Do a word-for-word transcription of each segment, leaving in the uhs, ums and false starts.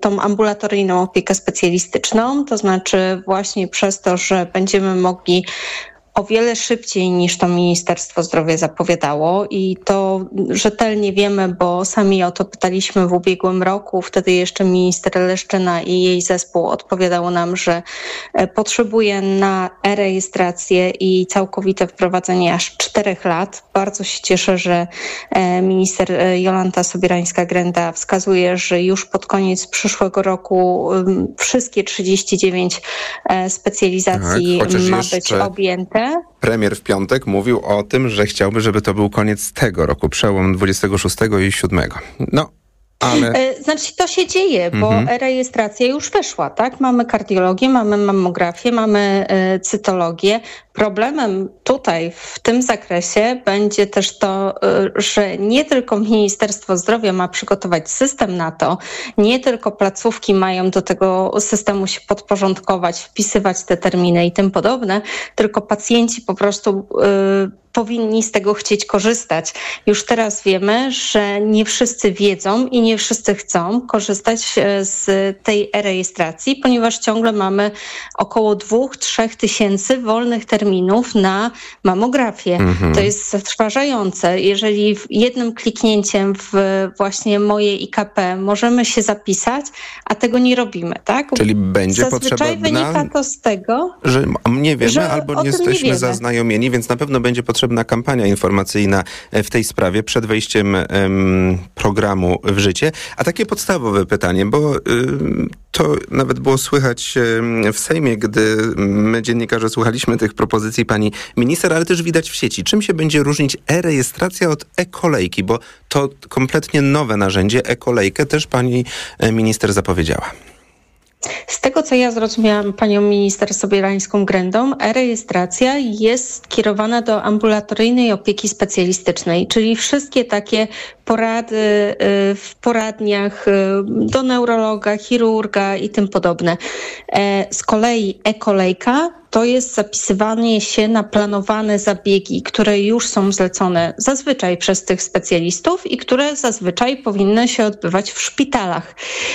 tą ambulatoryjną opiekę specjalistyczną, to znaczy właśnie przez to, że będziemy mogli o wiele szybciej niż to Ministerstwo Zdrowia zapowiadało i to rzetelnie wiemy, bo sami o to pytaliśmy w ubiegłym roku. Wtedy jeszcze minister Leszczyna i jej zespół odpowiadało nam, że potrzebuje na e-rejestrację i całkowite wprowadzenie aż czterech lat. Bardzo się cieszę, że minister Jolanta Sobierańska-Grenda wskazuje, że już pod koniec przyszłego roku wszystkie trzydzieści dziewięć specjalizacji tak, ma jeszcze... być objęte. Premier w piątek mówił o tym, że chciałby, żeby to był koniec tego roku, przełom dwudziestego szóstego i siódmego. No, ale... Znaczy to się dzieje, bo mhm. e-rejestracja już weszła, tak? Mamy kardiologię, mamy mammografię, mamy y, cytologię. Problemem tutaj w tym zakresie będzie też to, y, że nie tylko Ministerstwo Zdrowia ma przygotować system na to, nie tylko placówki mają do tego systemu się podporządkować, wpisywać te terminy i tym podobne, tylko pacjenci po prostu y, powinni z tego chcieć korzystać. Już teraz wiemy, że nie wszyscy wiedzą i nie wszyscy chcą korzystać z tej e-rejestracji, ponieważ ciągle mamy około dwóch, trzech tysięcy wolnych terminów na mammografię. Mhm. To jest zatrważające. Jeżeli jednym kliknięciem w właśnie moje I K P możemy się zapisać, a tego nie robimy, tak? Czyli będzie Zazwyczaj potrzebna... wynika to z tego, że nie wiemy że albo nie jesteśmy nie zaznajomieni, więc na pewno będzie potrzebna kampania informacyjna w tej sprawie przed wejściem um, programu w życie. A takie podstawowe pytanie, bo um, to nawet było słychać um, w Sejmie, gdy my dziennikarze słuchaliśmy tych propozycji pani minister, ale też widać w sieci. Czym się będzie różnić e-rejestracja od e-kolejki? Bo to kompletnie nowe narzędzie, e-kolejkę też pani minister zapowiedziała. Z tego, co ja zrozumiałam panią minister Sobierańską-Grendą, e-rejestracja jest kierowana do ambulatoryjnej opieki specjalistycznej, czyli wszystkie takie porady w poradniach do neurologa, chirurga i tym podobne. Z kolei e-kolejka to jest zapisywanie się na planowane zabiegi, które już są zlecone zazwyczaj przez tych specjalistów i które zazwyczaj powinny się odbywać w szpitalach.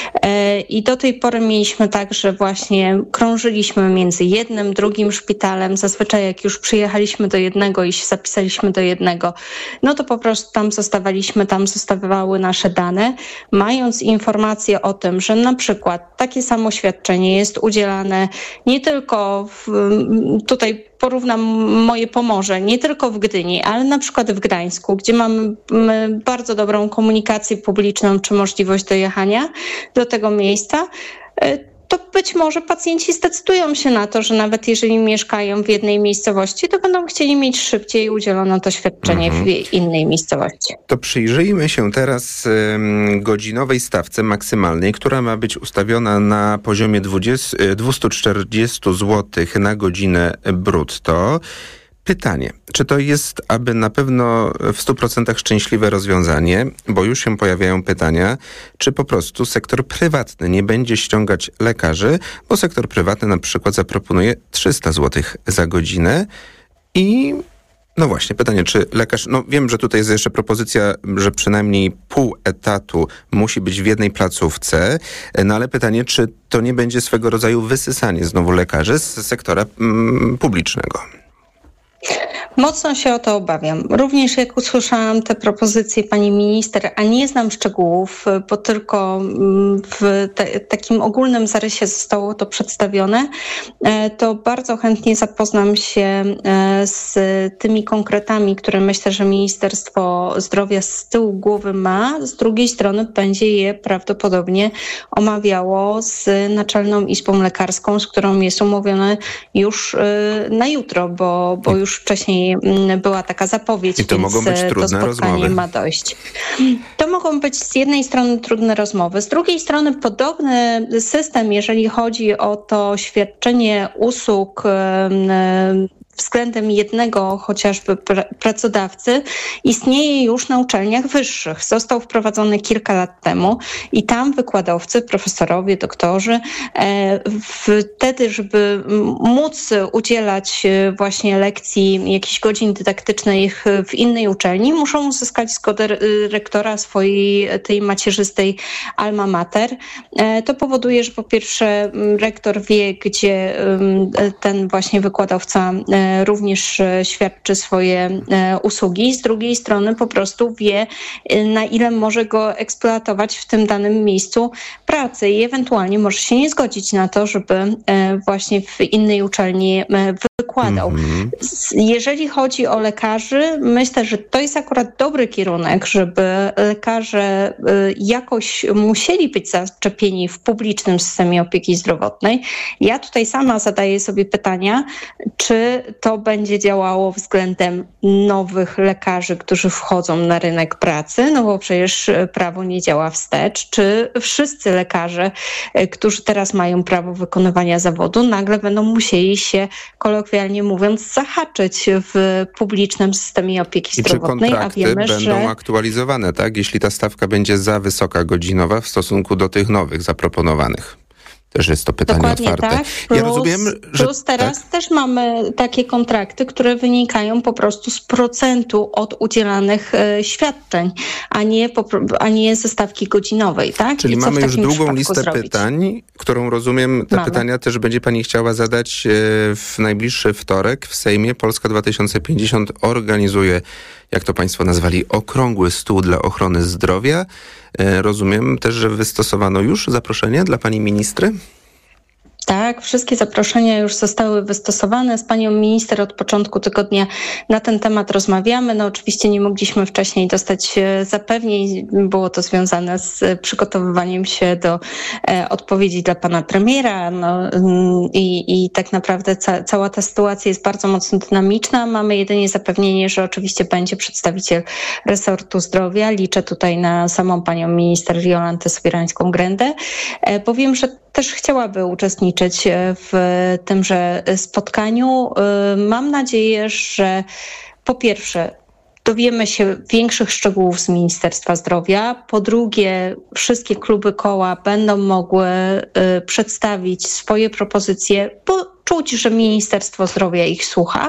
I do tej pory mieliśmy tak, że właśnie krążyliśmy między jednym, drugim szpitalem. Zazwyczaj jak już przyjechaliśmy do jednego i się zapisaliśmy do jednego, no to po prostu tam zostawaliśmy, tam zostawały nasze dane, mając informację o tym, że na przykład takie samo świadczenie jest udzielane nie tylko w tutaj porównam moje Pomorze, nie tylko w Gdyni, ale na przykład w Gdańsku, gdzie mamy bardzo dobrą komunikację publiczną czy możliwość dojechania do tego miejsca, to być może pacjenci zdecydują się na to, że nawet jeżeli mieszkają w jednej miejscowości, to będą chcieli mieć szybciej udzielone to świadczenie mhm. w innej miejscowości. To przyjrzyjmy się teraz um, godzinowej stawce maksymalnej, która ma być ustawiona na poziomie dwieście czterdzieści złotych na godzinę brutto. Pytanie, czy to jest aby na pewno w stu procentach szczęśliwe rozwiązanie, bo już się pojawiają pytania, czy po prostu sektor prywatny nie będzie ściągać lekarzy, bo sektor prywatny na przykład zaproponuje trzysta złotych za godzinę i no właśnie, pytanie, czy lekarz, no wiem, że tutaj jest jeszcze propozycja, że przynajmniej pół etatu musi być w jednej placówce, no ale pytanie, czy to nie będzie swego rodzaju wysysanie znowu lekarzy z sektora mm, publicznego? Mocno się o to obawiam. Również jak usłyszałam te propozycje pani minister, a nie znam szczegółów, bo tylko w te, takim ogólnym zarysie zostało to przedstawione, to bardzo chętnie zapoznam się z tymi konkretami, które myślę, że Ministerstwo Zdrowia z tyłu głowy ma. Z drugiej strony będzie je prawdopodobnie omawiało z Naczelną Izbą Lekarską, z którą jest umówione już na jutro, bo, bo już wcześniej była taka zapowiedź, i to więc mogą być trudne to spotkanie rozmowy. Ma dojść. To mogą być z jednej strony trudne rozmowy, z drugiej strony podobny system, jeżeli chodzi o to świadczenie usług względem jednego chociażby pr- pracodawcy istnieje już na uczelniach wyższych. Został wprowadzony kilka lat temu i tam wykładowcy, profesorowie, doktorzy e, wtedy, żeby móc udzielać właśnie lekcji, jakichś godzin dydaktycznych w innej uczelni, muszą uzyskać zgodę rektora swojej tej macierzystej alma mater. E, to powoduje, że po pierwsze rektor wie, gdzie ten właśnie wykładowca również świadczy swoje usługi. Z drugiej strony po prostu wie, na ile może go eksploatować w tym danym miejscu pracy i ewentualnie może się nie zgodzić na to, żeby właśnie w innej uczelni wykładał. Mm-hmm. Jeżeli chodzi o lekarzy, myślę, że to jest akurat dobry kierunek, żeby lekarze jakoś musieli być zaszczepieni w publicznym systemie opieki zdrowotnej. Ja tutaj sama zadaję sobie pytania, czy to będzie działało względem nowych lekarzy, którzy wchodzą na rynek pracy, no bo przecież prawo nie działa wstecz, czy wszyscy lekarze, którzy teraz mają prawo wykonywania zawodu, nagle będą musieli się, kolokwialnie mówiąc, zahaczyć w publicznym systemie opieki I zdrowotnej. Czy kontrakty a wiemy, będą że... aktualizowane, tak? Jeśli ta stawka będzie za wysoka godzinowa w stosunku do tych nowych zaproponowanych? Też jest to pytanie Dokładnie otwarte. Tak. Plus, ja rozumiem, że plus teraz tak? też mamy takie kontrakty, które wynikają po prostu z procentu od udzielanych e, świadczeń, a nie, po, a nie ze stawki godzinowej. Tak? Czyli I co mamy w już takim długą listę zrobić? pytań, którą rozumiem, te mamy. pytania też będzie pani chciała zadać w najbliższy wtorek w Sejmie. Polska dwa tysiące pięćdziesiąt organizuje, jak to państwo nazwali, okrągły stół dla ochrony zdrowia. Rozumiem też, że wystosowano już zaproszenie dla pani ministry? Tak, wszystkie zaproszenia już zostały wystosowane. Z panią minister od początku tygodnia na ten temat rozmawiamy. No oczywiście nie mogliśmy wcześniej dostać zapewnień. Było to związane z przygotowywaniem się do e, odpowiedzi dla pana premiera. No, i, i tak naprawdę ca, cała ta sytuacja jest bardzo mocno dynamiczna. Mamy jedynie zapewnienie, że oczywiście będzie przedstawiciel resortu zdrowia. Liczę tutaj na samą panią minister Jolantę Sobierańską-Grendę, e, bo wiem, że też chciałaby uczestniczyć w tymże spotkaniu. Mam nadzieję, że po pierwsze dowiemy się większych szczegółów z Ministerstwa Zdrowia. Po drugie, wszystkie kluby koła będą mogły przedstawić swoje propozycje, bo czuć, że Ministerstwo Zdrowia ich słucha.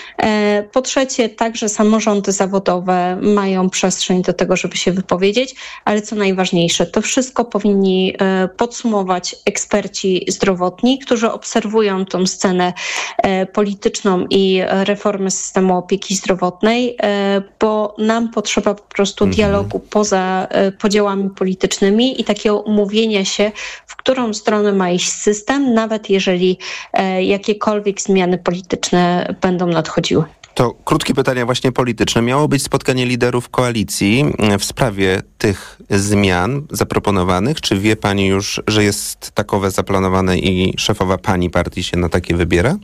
Po trzecie, także samorządy zawodowe mają przestrzeń do tego, żeby się wypowiedzieć, ale co najważniejsze, to wszystko powinni podsumować eksperci zdrowotni, którzy obserwują tą scenę polityczną i reformy systemu opieki zdrowotnej, bo nam potrzeba po prostu mhm. dialogu poza podziałami politycznymi i takiego umówienia się, w którą stronę ma iść system, nawet jeżeli jakiekolwiek zmiany polityczne będą nadchodziły. To krótkie pytania właśnie polityczne. Miało być spotkanie liderów koalicji w sprawie tych zmian zaproponowanych. Czy wie pani już, że jest takowe zaplanowane i szefowa pani partii się na takie wybiera?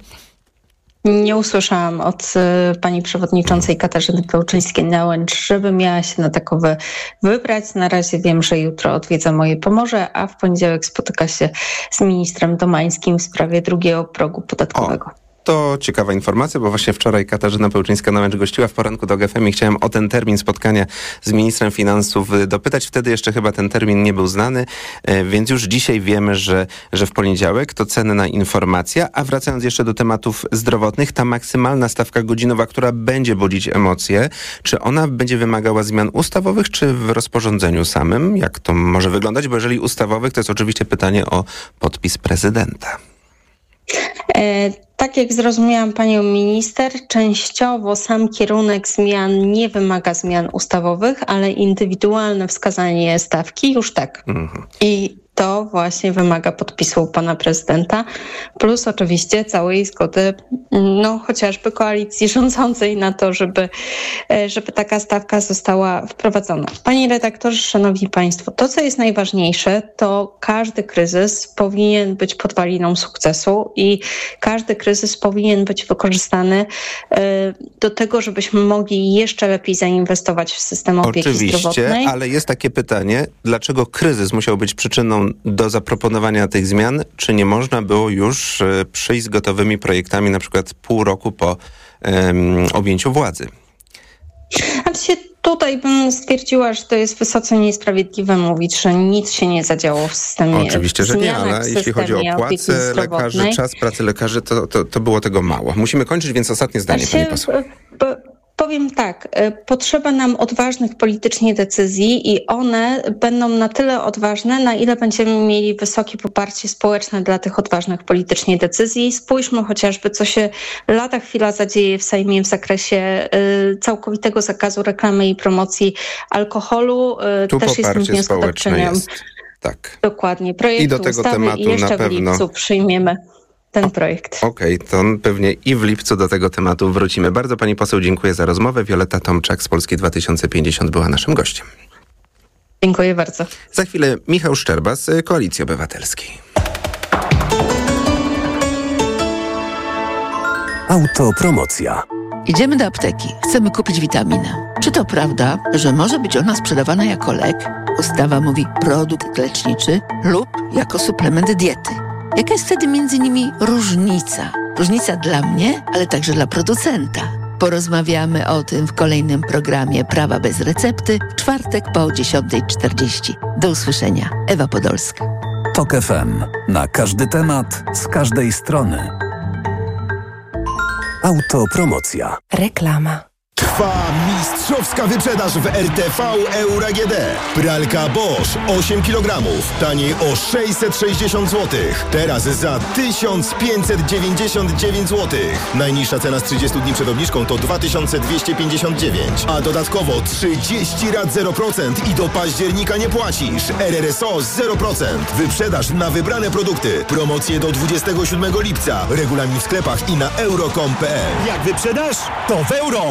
Nie usłyszałam od y, pani przewodniczącej Katarzyny Pełczyńskiej-Nałęcz, żeby miała się na takowe wybrać. Na razie wiem, że jutro odwiedza moje Pomorze, a w poniedziałek spotyka się z ministrem Domańskim w sprawie drugiego progu podatkowego. O. To ciekawa informacja, bo właśnie wczoraj Katarzyna Pełczyńska-Nałęcz gościła w poranku do G F M i chciałem o ten termin spotkania z ministrem finansów dopytać. Wtedy jeszcze chyba ten termin nie był znany, więc już dzisiaj wiemy, że, że w poniedziałek to cenna informacja. A wracając jeszcze do tematów zdrowotnych, ta maksymalna stawka godzinowa, która będzie budzić emocje, czy ona będzie wymagała zmian ustawowych, czy w rozporządzeniu samym? Jak to może wyglądać? Bo jeżeli ustawowych, to jest oczywiście pytanie o podpis prezydenta. E- Tak jak zrozumiałam panią minister, częściowo sam kierunek zmian nie wymaga zmian ustawowych, ale indywidualne wskazanie stawki już tak. Mhm. I to właśnie wymaga podpisu pana prezydenta, plus oczywiście całej zgody, no chociażby koalicji rządzącej na to, żeby, żeby taka stawka została wprowadzona. Panie redaktorze, szanowni państwo, to co jest najważniejsze, to każdy kryzys powinien być podwaliną sukcesu i każdy kryzys powinien być wykorzystany do tego, żebyśmy mogli jeszcze lepiej zainwestować w system opieki Oczywiście, zdrowotnej. Ale jest takie pytanie, dlaczego kryzys musiał być przyczyną do zaproponowania tych zmian, czy nie można było już przyjść z gotowymi projektami na przykład pół roku po um, objęciu władzy? Znaczy, tutaj bym stwierdziła, że to jest wysoce niesprawiedliwe mówić, że nic się nie zadziało w systemie. Oczywiście, że nie, ale jeśli chodzi o płace lekarzy, czas pracy lekarzy, to, to, to było tego mało. Musimy kończyć, więc ostatnie zdanie, pani poseł. Powiem tak, potrzeba nam odważnych politycznie decyzji i one będą na tyle odważne, na ile będziemy mieli wysokie poparcie społeczne dla tych odważnych politycznie decyzji. Spójrzmy chociażby, co się lada chwila zadzieje w Sejmie w zakresie całkowitego zakazu reklamy i promocji alkoholu. Tu Też poparcie społeczne jest. Tak. Dokładnie. Projekt I do tego ustawy tematu i jeszcze na pewno w lipcu przyjmiemy ten projekt. Okej, okay, to pewnie i w lipcu do tego tematu wrócimy. Bardzo pani poseł dziękuję za rozmowę. Wioletta Tomczak z Polski dwa tysiące pięćdziesiąt była naszym gościem. Dziękuję bardzo. Za chwilę Michał Szczerba z Koalicji Obywatelskiej. Autopromocja. Idziemy do apteki. Chcemy kupić witaminę. Czy to prawda, że może być ona sprzedawana jako lek? Ustawa mówi produkt leczniczy lub jako suplement diety. Jaka jest wtedy między nimi różnica? Różnica dla mnie, ale także dla producenta. Porozmawiamy o tym w kolejnym programie Prawa bez recepty w czwartek po dziesiąta czterdzieści. Do usłyszenia. Ewa Podolska. Tok F M. Na każdy temat, z każdej strony. Autopromocja. Reklama. Trwa mistrzowska wyprzedaż w R T V Euro A G D. Pralka Bosch osiem kilogramów, taniej o sześćset sześćdziesiąt złotych. Teraz za tysiąc pięćset dziewięćdziesiąt dziewięć złotych. Najniższa cena z trzydziestu dni przed obniżką to dwa tysiące dwieście pięćdziesiąt dziewięć, a dodatkowo trzydzieści rat zero procent i do października nie płacisz. R R S O zero procent. Wyprzedaż na wybrane produkty. Promocje do dwudziestego siódmego lipca. Regulamin w sklepach i na euro kropka com kropka p l. Jak wyprzedasz, to w euro!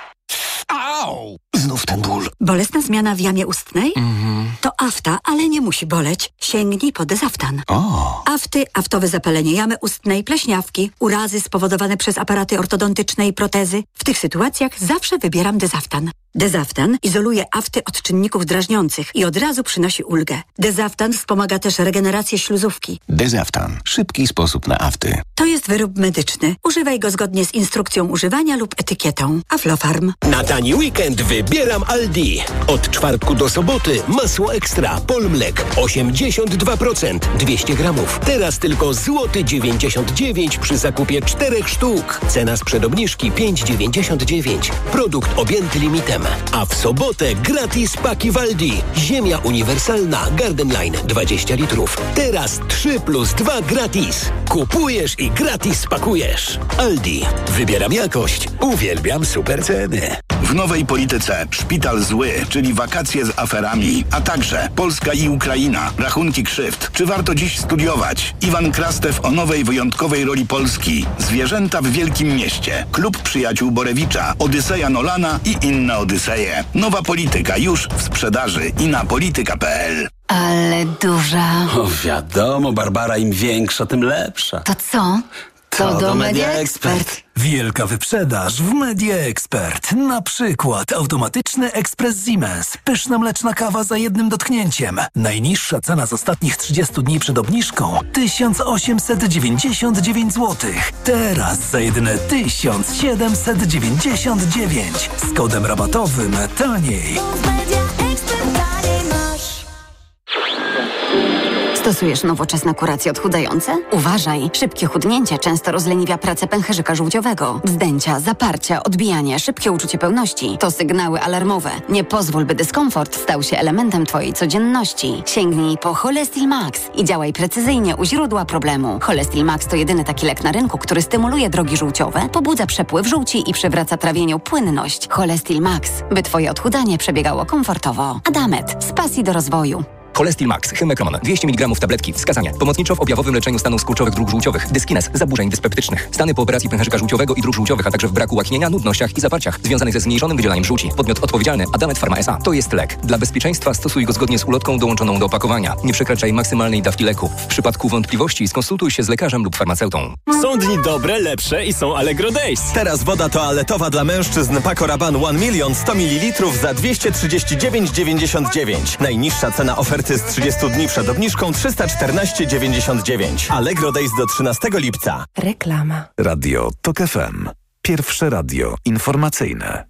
Au! Znów ten ból. Bolesna zmiana w jamie ustnej? Mhm. To afta, ale nie musi boleć. Sięgnij po Dezaftan. O. Afty, aftowe zapalenie jamy ustnej, pleśniawki, urazy spowodowane przez aparaty ortodontyczne i protezy. W tych sytuacjach zawsze wybieram Dezaftan. Dezaftan izoluje afty od czynników drażniących i od razu przynosi ulgę. Dezaftan wspomaga też regenerację śluzówki. Dezaftan. Szybki sposób na afty. To jest wyrób medyczny. Używaj go zgodnie z instrukcją używania lub etykietą. Aflofarm. Na tani weekend wybieram Aldi. Od czwartku do soboty masło ekstra Polmlek osiemdziesiąt dwa procent dwieście gramów. Teraz tylko złoty dziewięćdziesiąt dziewięć przy zakupie czterech sztuk. Cena sprzed obniżki pięć dziewięćdziesiąt dziewięć. Produkt objęty limitem. A w sobotę gratis paki w Aldi. Ziemia uniwersalna Garden Line dwadzieścia litrów. Teraz trzy plus dwa gratis. Kupujesz i gratis pakujesz. Aldi. Wybieram jakość. Uwielbiam super ceny. W nowej polityce szpital zły, czyli wakacje z aferami, a także Polska i Ukraina, rachunki krzywd. Czy warto dziś studiować? Iwan Krastew o nowej wyjątkowej roli Polski. Zwierzęta w Wielkim Mieście. Klub Przyjaciół Borewicza. Odyseja Nolana i inne Odyseje. Nowa polityka już w sprzedaży i na polityka kropka p l. Ale duża. O, wiadomo, Barbara, im większa, tym lepsza. To co? To, to do Media Expert. Wielka wyprzedaż w Media Expert. Na przykład automatyczny ekspres Siemens. Pyszna mleczna kawa za jednym dotknięciem. Najniższa cena z ostatnich trzydziestu dni przed obniżką tysiąc osiemset dziewięćdziesiąt dziewięć złotych. Teraz za jedyne tysiąc siedemset dziewięćdziesiąt dziewięć. Z kodem rabatowym taniej. Stosujesz nowoczesne kuracje odchudzające? Uważaj! Szybkie chudnięcie często rozleniwia pracę pęcherzyka żółciowego. Wzdęcia, zaparcia, odbijanie, szybkie uczucie pełności to sygnały alarmowe. Nie pozwól, by dyskomfort stał się elementem twojej codzienności. Sięgnij po Cholestil Max i działaj precyzyjnie u źródła problemu. Cholestil Max to jedyny taki lek na rynku, który stymuluje drogi żółciowe, pobudza przepływ żółci i przywraca trawieniu płynność. Cholestil Max, by twoje odchudzanie przebiegało komfortowo. Adamet, z pasji do rozwoju. Cholestil Max, Hymekron, dwieście miligramów tabletki. Wskazania. Pomocniczo w objawowym leczeniu stanów skurczowych dróg żółciowych. Dyskines, zaburzeń dyspeptycznych. Stany po operacji pęcherzyka żółciowego i dróg żółciowych, a także w braku łaknienia, nudnościach i zaparciach związanych ze zmniejszonym wydzielaniem żółci. Podmiot odpowiedzialny Adamet Pharma S A. To jest lek. Dla bezpieczeństwa stosuj go zgodnie z ulotką dołączoną do opakowania. Nie przekraczaj maksymalnej dawki leku. W przypadku wątpliwości skonsultuj się z lekarzem lub farmaceutą. Są dni dobre, lepsze i są Allegro Days. Teraz woda toaletowa dla mężczyzn Paco Rabanne jeden milion sto mililitrów za dwieście trzydzieści dziewięć dziewięćdziesiąt dziewięć. Najniższa cena oferty oferty z trzydziestu dni przed obniżką trzysta czternaście dziewięćdziesiąt dziewięć. Allegro Days do trzynastego lipca. Reklama. Radio TOK F M. Pierwsze radio informacyjne.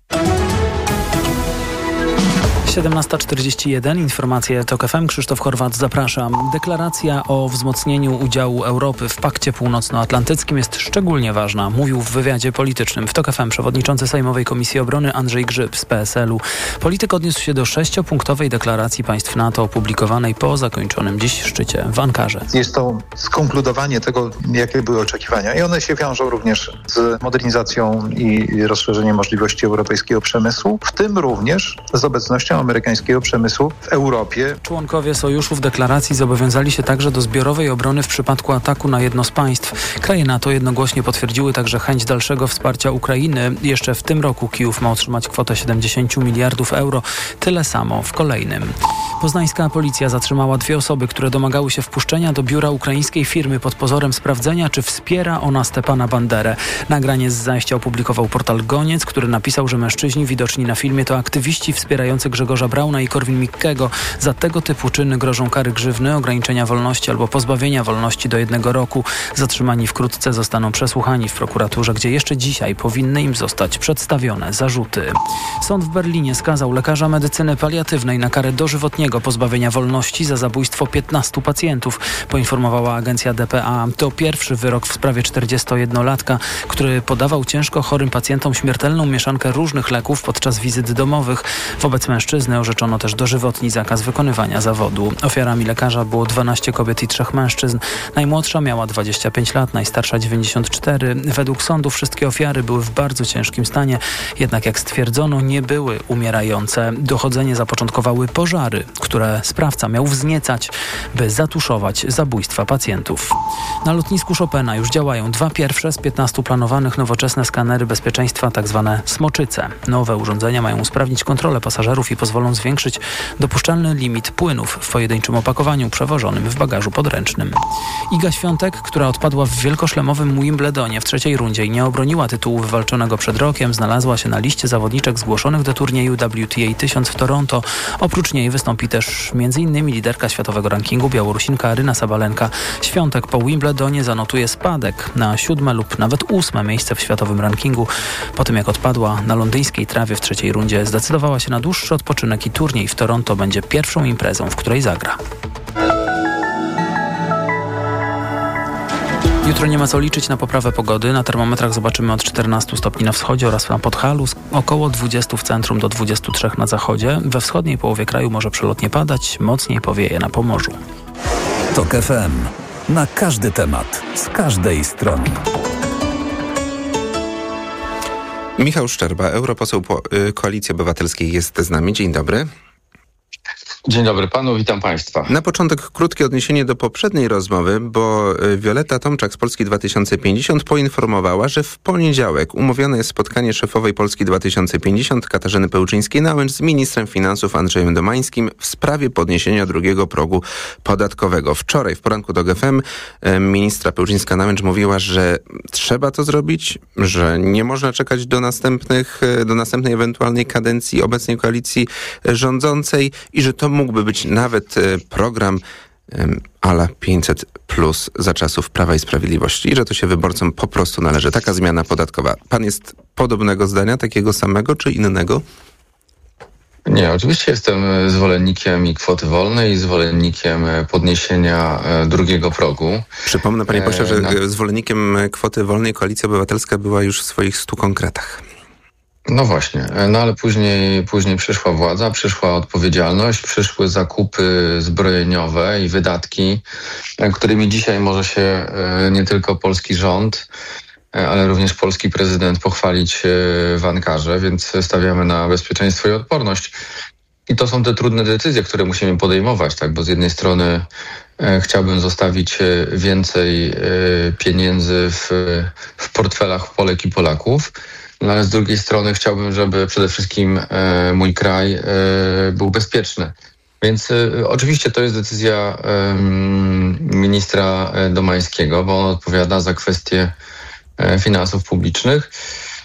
siedemnasta czterdzieści jeden, informacje TOK F M, Krzysztof Horwat, zapraszam. Deklaracja o wzmocnieniu udziału Europy w Pakcie Północnoatlantyckim jest szczególnie ważna, mówił w wywiadzie politycznym w TOK F M przewodniczący Sejmowej Komisji Obrony Andrzej Grzyb z P S L u. Polityk odniósł się do sześciopunktowej deklaracji państw NATO opublikowanej po zakończonym dziś szczycie w Ankarze. Jest to skonkludowanie tego, jakie były oczekiwania i one się wiążą również z modernizacją i rozszerzeniem możliwości europejskiego przemysłu, w tym również z obecnością amerykańskiego przemysłu w Europie. Członkowie sojuszu w deklaracji zobowiązali się także do zbiorowej obrony w przypadku ataku na jedno z państw. Kraje NATO jednogłośnie potwierdziły także chęć dalszego wsparcia Ukrainy. Jeszcze w tym roku Kijów ma otrzymać kwotę siedemdziesiąt miliardów euro. Tyle samo w kolejnym. Poznańska policja zatrzymała dwie osoby, które domagały się wpuszczenia do biura ukraińskiej firmy pod pozorem sprawdzenia, czy wspiera ona Stepana Banderę. Nagranie z zajścia opublikował portal Goniec, który napisał, że mężczyźni widoczni na filmie to aktywiści wspierający Grzegorza Brauna i Korwin-Mikkego. Za tego typu czyny grożą kary grzywny, ograniczenia wolności albo pozbawienia wolności do jednego roku. Zatrzymani wkrótce zostaną przesłuchani w prokuraturze, gdzie jeszcze dzisiaj powinny im zostać przedstawione zarzuty. Sąd w Berlinie skazał lekarza medycyny paliatywnej na karę dożywotniego pozbawienia wolności za zabójstwo piętnastu pacjentów, poinformowała agencja D P A. To pierwszy wyrok w sprawie czterdziestojednolatka, który podawał ciężko chorym pacjentom śmiertelną mieszankę różnych leków podczas wizyt domowych. Wobec mężczyzny orzeczono też dożywotni zakaz wykonywania zawodu. Ofiarami lekarza było dwanaście kobiet i trzech mężczyzn. Najmłodsza miała dwadzieścia pięć lat, najstarsza dziewięćdziesiąt cztery. Według sądu wszystkie ofiary były w bardzo ciężkim stanie, jednak jak stwierdzono, nie były umierające. Dochodzenie zapoczątkowały pożary, które sprawca miał wzniecać, by zatuszować zabójstwa pacjentów. Na lotnisku Chopina już działają dwa pierwsze z piętnastu planowanych nowoczesne skanery bezpieczeństwa, tak zwane smoczyce. Nowe urządzenia mają usprawnić kontrolę pasażerów i pozwolą zwiększyć dopuszczalny limit płynów w pojedynczym opakowaniu przewożonym w bagażu podręcznym. Iga Świątek, która odpadła w wielkoszlemowym Wimbledonie w trzeciej rundzie i nie obroniła tytułu wywalczonego przed rokiem, znalazła się na liście zawodniczek zgłoszonych do turnieju W T A tysiąc w Toronto. Oprócz niej wystąpi też m.in. liderka światowego rankingu Białorusinka Aryna Sabalenka. Świątek po Wimbledonie zanotuje spadek na siódme lub nawet ósme miejsce w światowym rankingu. Po tym jak odpadła na londyńskiej trawie w trzeciej rundzie, zdecydowała się na dłuższy odpoczynek i turniej w Toronto będzie pierwszą imprezą, w której zagra. Jutro nie ma co liczyć na poprawę pogody. Na termometrach zobaczymy od czternastu stopni na wschodzie oraz na Podhalu, około dwudziestu w centrum do dwudziestu trzech na zachodzie. We wschodniej połowie kraju może przelotnie padać, mocniej powieje na Pomorzu. TOK F M. Na każdy temat, z każdej strony. Michał Szczerba, europoseł Koalicji Obywatelskiej jest z nami. Dzień dobry. Dzień dobry panu, witam państwa. Na początek krótkie odniesienie do poprzedniej rozmowy, bo Wioletta Tomczak z Polski dwa tysiące pięćdziesiąt poinformowała, że w poniedziałek umówione jest spotkanie szefowej Polski dwa tysiące pięćdziesiąt Katarzyny Pełczyńskiej-Nałęcz z ministrem finansów Andrzejem Domańskim w sprawie podniesienia drugiego progu podatkowego. Wczoraj w poranku do G F M ministra Pełczyńska-Nałęcz mówiła, że trzeba to zrobić, że nie można czekać do następnych, do następnej ewentualnej kadencji obecnej koalicji rządzącej i że to mógłby być nawet program a la pięćset plus za czasów Prawa i Sprawiedliwości i że to się wyborcom po prostu należy. Taka zmiana podatkowa. Pan jest podobnego zdania, takiego samego czy innego? Nie, oczywiście jestem zwolennikiem i kwoty wolnej, i zwolennikiem podniesienia drugiego progu. Przypomnę, panie pośle, że no. zwolennikiem kwoty wolnej Koalicja Obywatelska była już w swoich stu konkretach. No właśnie, no ale później, później przyszła władza, przyszła odpowiedzialność, przyszły zakupy zbrojeniowe i wydatki, którymi dzisiaj może się nie tylko polski rząd, ale również polski prezydent pochwalić w Ankarze, więc stawiamy na bezpieczeństwo i odporność. I to są te trudne decyzje, które musimy podejmować, tak? Bo z jednej strony chciałbym zostawić więcej pieniędzy w, w portfelach Polek i Polaków, no ale z drugiej strony chciałbym, żeby przede wszystkim e, mój kraj e, był bezpieczny. Więc e, oczywiście to jest decyzja e, ministra Domańskiego, bo on odpowiada za kwestie e, finansów publicznych.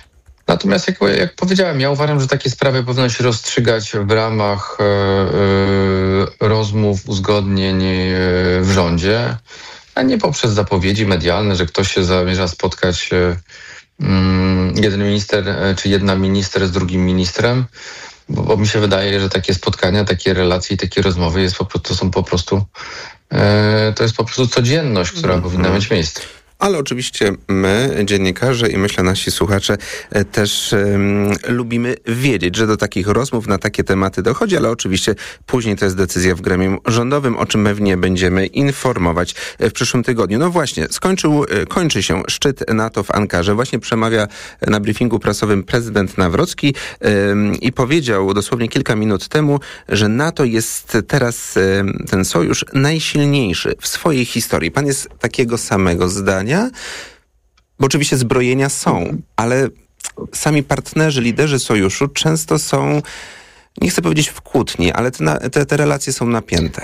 Natomiast jak, jak powiedziałem, ja uważam, że takie sprawy powinno się rozstrzygać w ramach e, e, rozmów, uzgodnień e, w rządzie, a nie poprzez zapowiedzi medialne, że ktoś się zamierza spotkać e, mm, jeden minister e, czy jedna minister z drugim ministrem, bo, bo mi się wydaje, że takie spotkania, takie relacje i takie rozmowy jest po prostu, to są po prostu e, to jest po prostu codzienność, która mm-hmm. powinna mieć miejsce. Ale oczywiście my, dziennikarze i myślę nasi słuchacze też um, lubimy wiedzieć, że do takich rozmów na takie tematy dochodzi, ale oczywiście później to jest decyzja w gremium rządowym, o czym pewnie będziemy informować w przyszłym tygodniu. No właśnie, skończył, kończy się szczyt NATO w Ankarze. Właśnie przemawia na briefingu prasowym prezydent Nawrocki um, i powiedział dosłownie kilka minut temu, że NATO jest teraz um, ten sojusz najsilniejszy w swojej historii. Pan jest takiego samego zdania? Bo oczywiście zbrojenia są, ale sami partnerzy, liderzy sojuszu często są, nie chcę powiedzieć w kłótni, ale te, te, te relacje są napięte.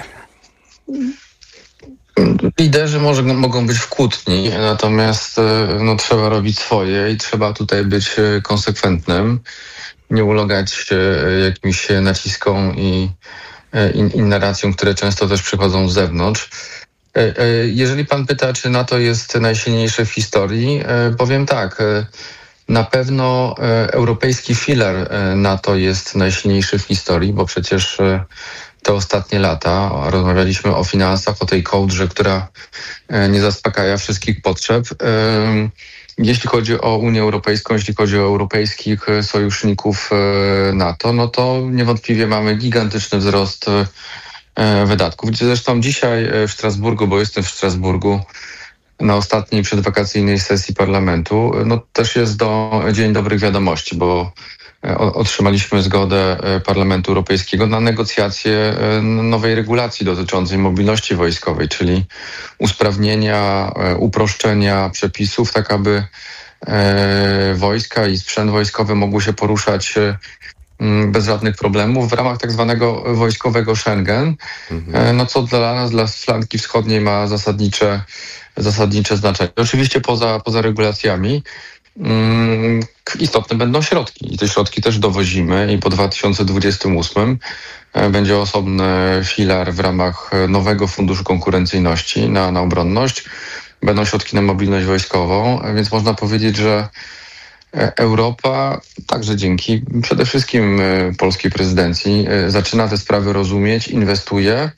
Liderzy może, mogą być w kłótni, natomiast no, trzeba robić swoje i trzeba tutaj być konsekwentnym, nie ulegać jakimś naciskom i, i, i narracjom, które często też przychodzą z zewnątrz. Jeżeli pan pyta, czy NATO jest najsilniejsze w historii, powiem tak, na pewno europejski filar NATO jest najsilniejszy w historii, bo przecież te ostatnie lata rozmawialiśmy o finansach, o tej kołdrze, która nie zaspokaja wszystkich potrzeb. Jeśli chodzi o Unię Europejską, jeśli chodzi o europejskich sojuszników NATO, no to niewątpliwie mamy gigantyczny wzrost wydatków. Zresztą dzisiaj w Strasburgu, bo jestem w Strasburgu na ostatniej przedwakacyjnej sesji parlamentu, no też jest do Dzień Dobrych Wiadomości, bo otrzymaliśmy zgodę Parlamentu Europejskiego na negocjacje nowej regulacji dotyczącej mobilności wojskowej, czyli usprawnienia, uproszczenia przepisów, tak aby wojska i sprzęt wojskowy mogły się poruszać bez żadnych problemów w ramach tak zwanego wojskowego Schengen, mhm. no co dla nas, dla flanki wschodniej ma zasadnicze, zasadnicze znaczenie. Oczywiście poza, poza regulacjami mm, istotne będą środki i te środki też dowozimy i po dwa tysiące dwudziestym ósmym będzie osobny filar w ramach nowego Funduszu Konkurencyjności na, na obronność. Będą środki na mobilność wojskową, więc można powiedzieć, że Europa, także dzięki przede wszystkim polskiej prezydencji, zaczyna te sprawy rozumieć, inwestuje.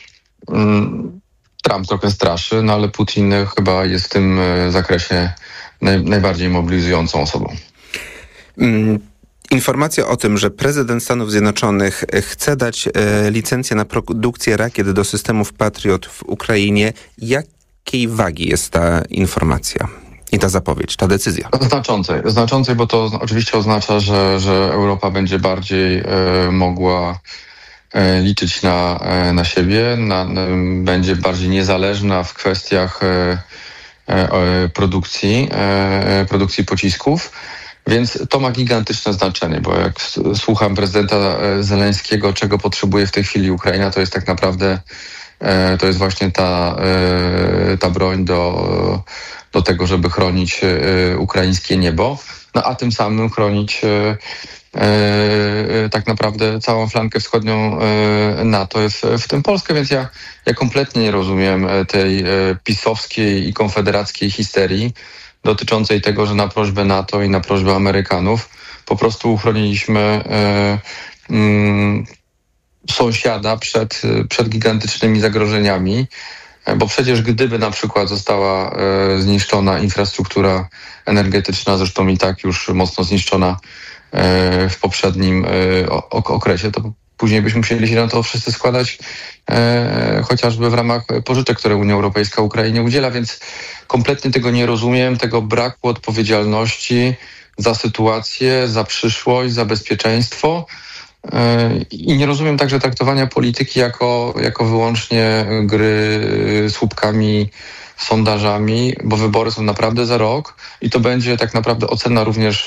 Trump trochę straszy, no ale Putin chyba jest w tym zakresie naj, najbardziej mobilizującą osobą. Informacja o tym, że prezydent Stanów Zjednoczonych chce dać licencję na produkcję rakiet do systemów Patriot w Ukrainie, jakiej wagi jest ta informacja? I ta zapowiedź, ta decyzja? Znaczącej, znaczącej, bo to oczywiście oznacza, że, że Europa będzie bardziej e, mogła e, liczyć na, e, na siebie, na, na, będzie bardziej niezależna w kwestiach e, e, produkcji, e, produkcji pocisków, więc to ma gigantyczne znaczenie, bo jak słucham prezydenta Zeleńskiego, czego potrzebuje w tej chwili Ukraina, to jest tak naprawdę e, to jest właśnie ta, e, ta broń do do tego, żeby chronić y, ukraińskie niebo, no a tym samym chronić y, y, tak naprawdę całą flankę wschodnią y, NATO, w, w tym Polskę, więc ja, ja kompletnie nie rozumiem tej y, pisowskiej i konfederackiej histerii dotyczącej tego, że na prośbę NATO i na prośbę Amerykanów po prostu uchroniliśmy y, y, sąsiada przed, przed gigantycznymi zagrożeniami. Bo przecież gdyby na przykład została e, zniszczona infrastruktura energetyczna, zresztą i tak już mocno zniszczona e, w poprzednim e, okresie, to później byśmy musieli się na to wszyscy składać e, chociażby w ramach pożyczek, które Unia Europejska Ukrainie udziela, więc kompletnie tego nie rozumiem, tego braku odpowiedzialności za sytuację, za przyszłość, za bezpieczeństwo. I nie rozumiem także traktowania polityki jako, jako wyłącznie gry słupkami, sondażami, bo wybory są naprawdę za rok i to będzie tak naprawdę ocena również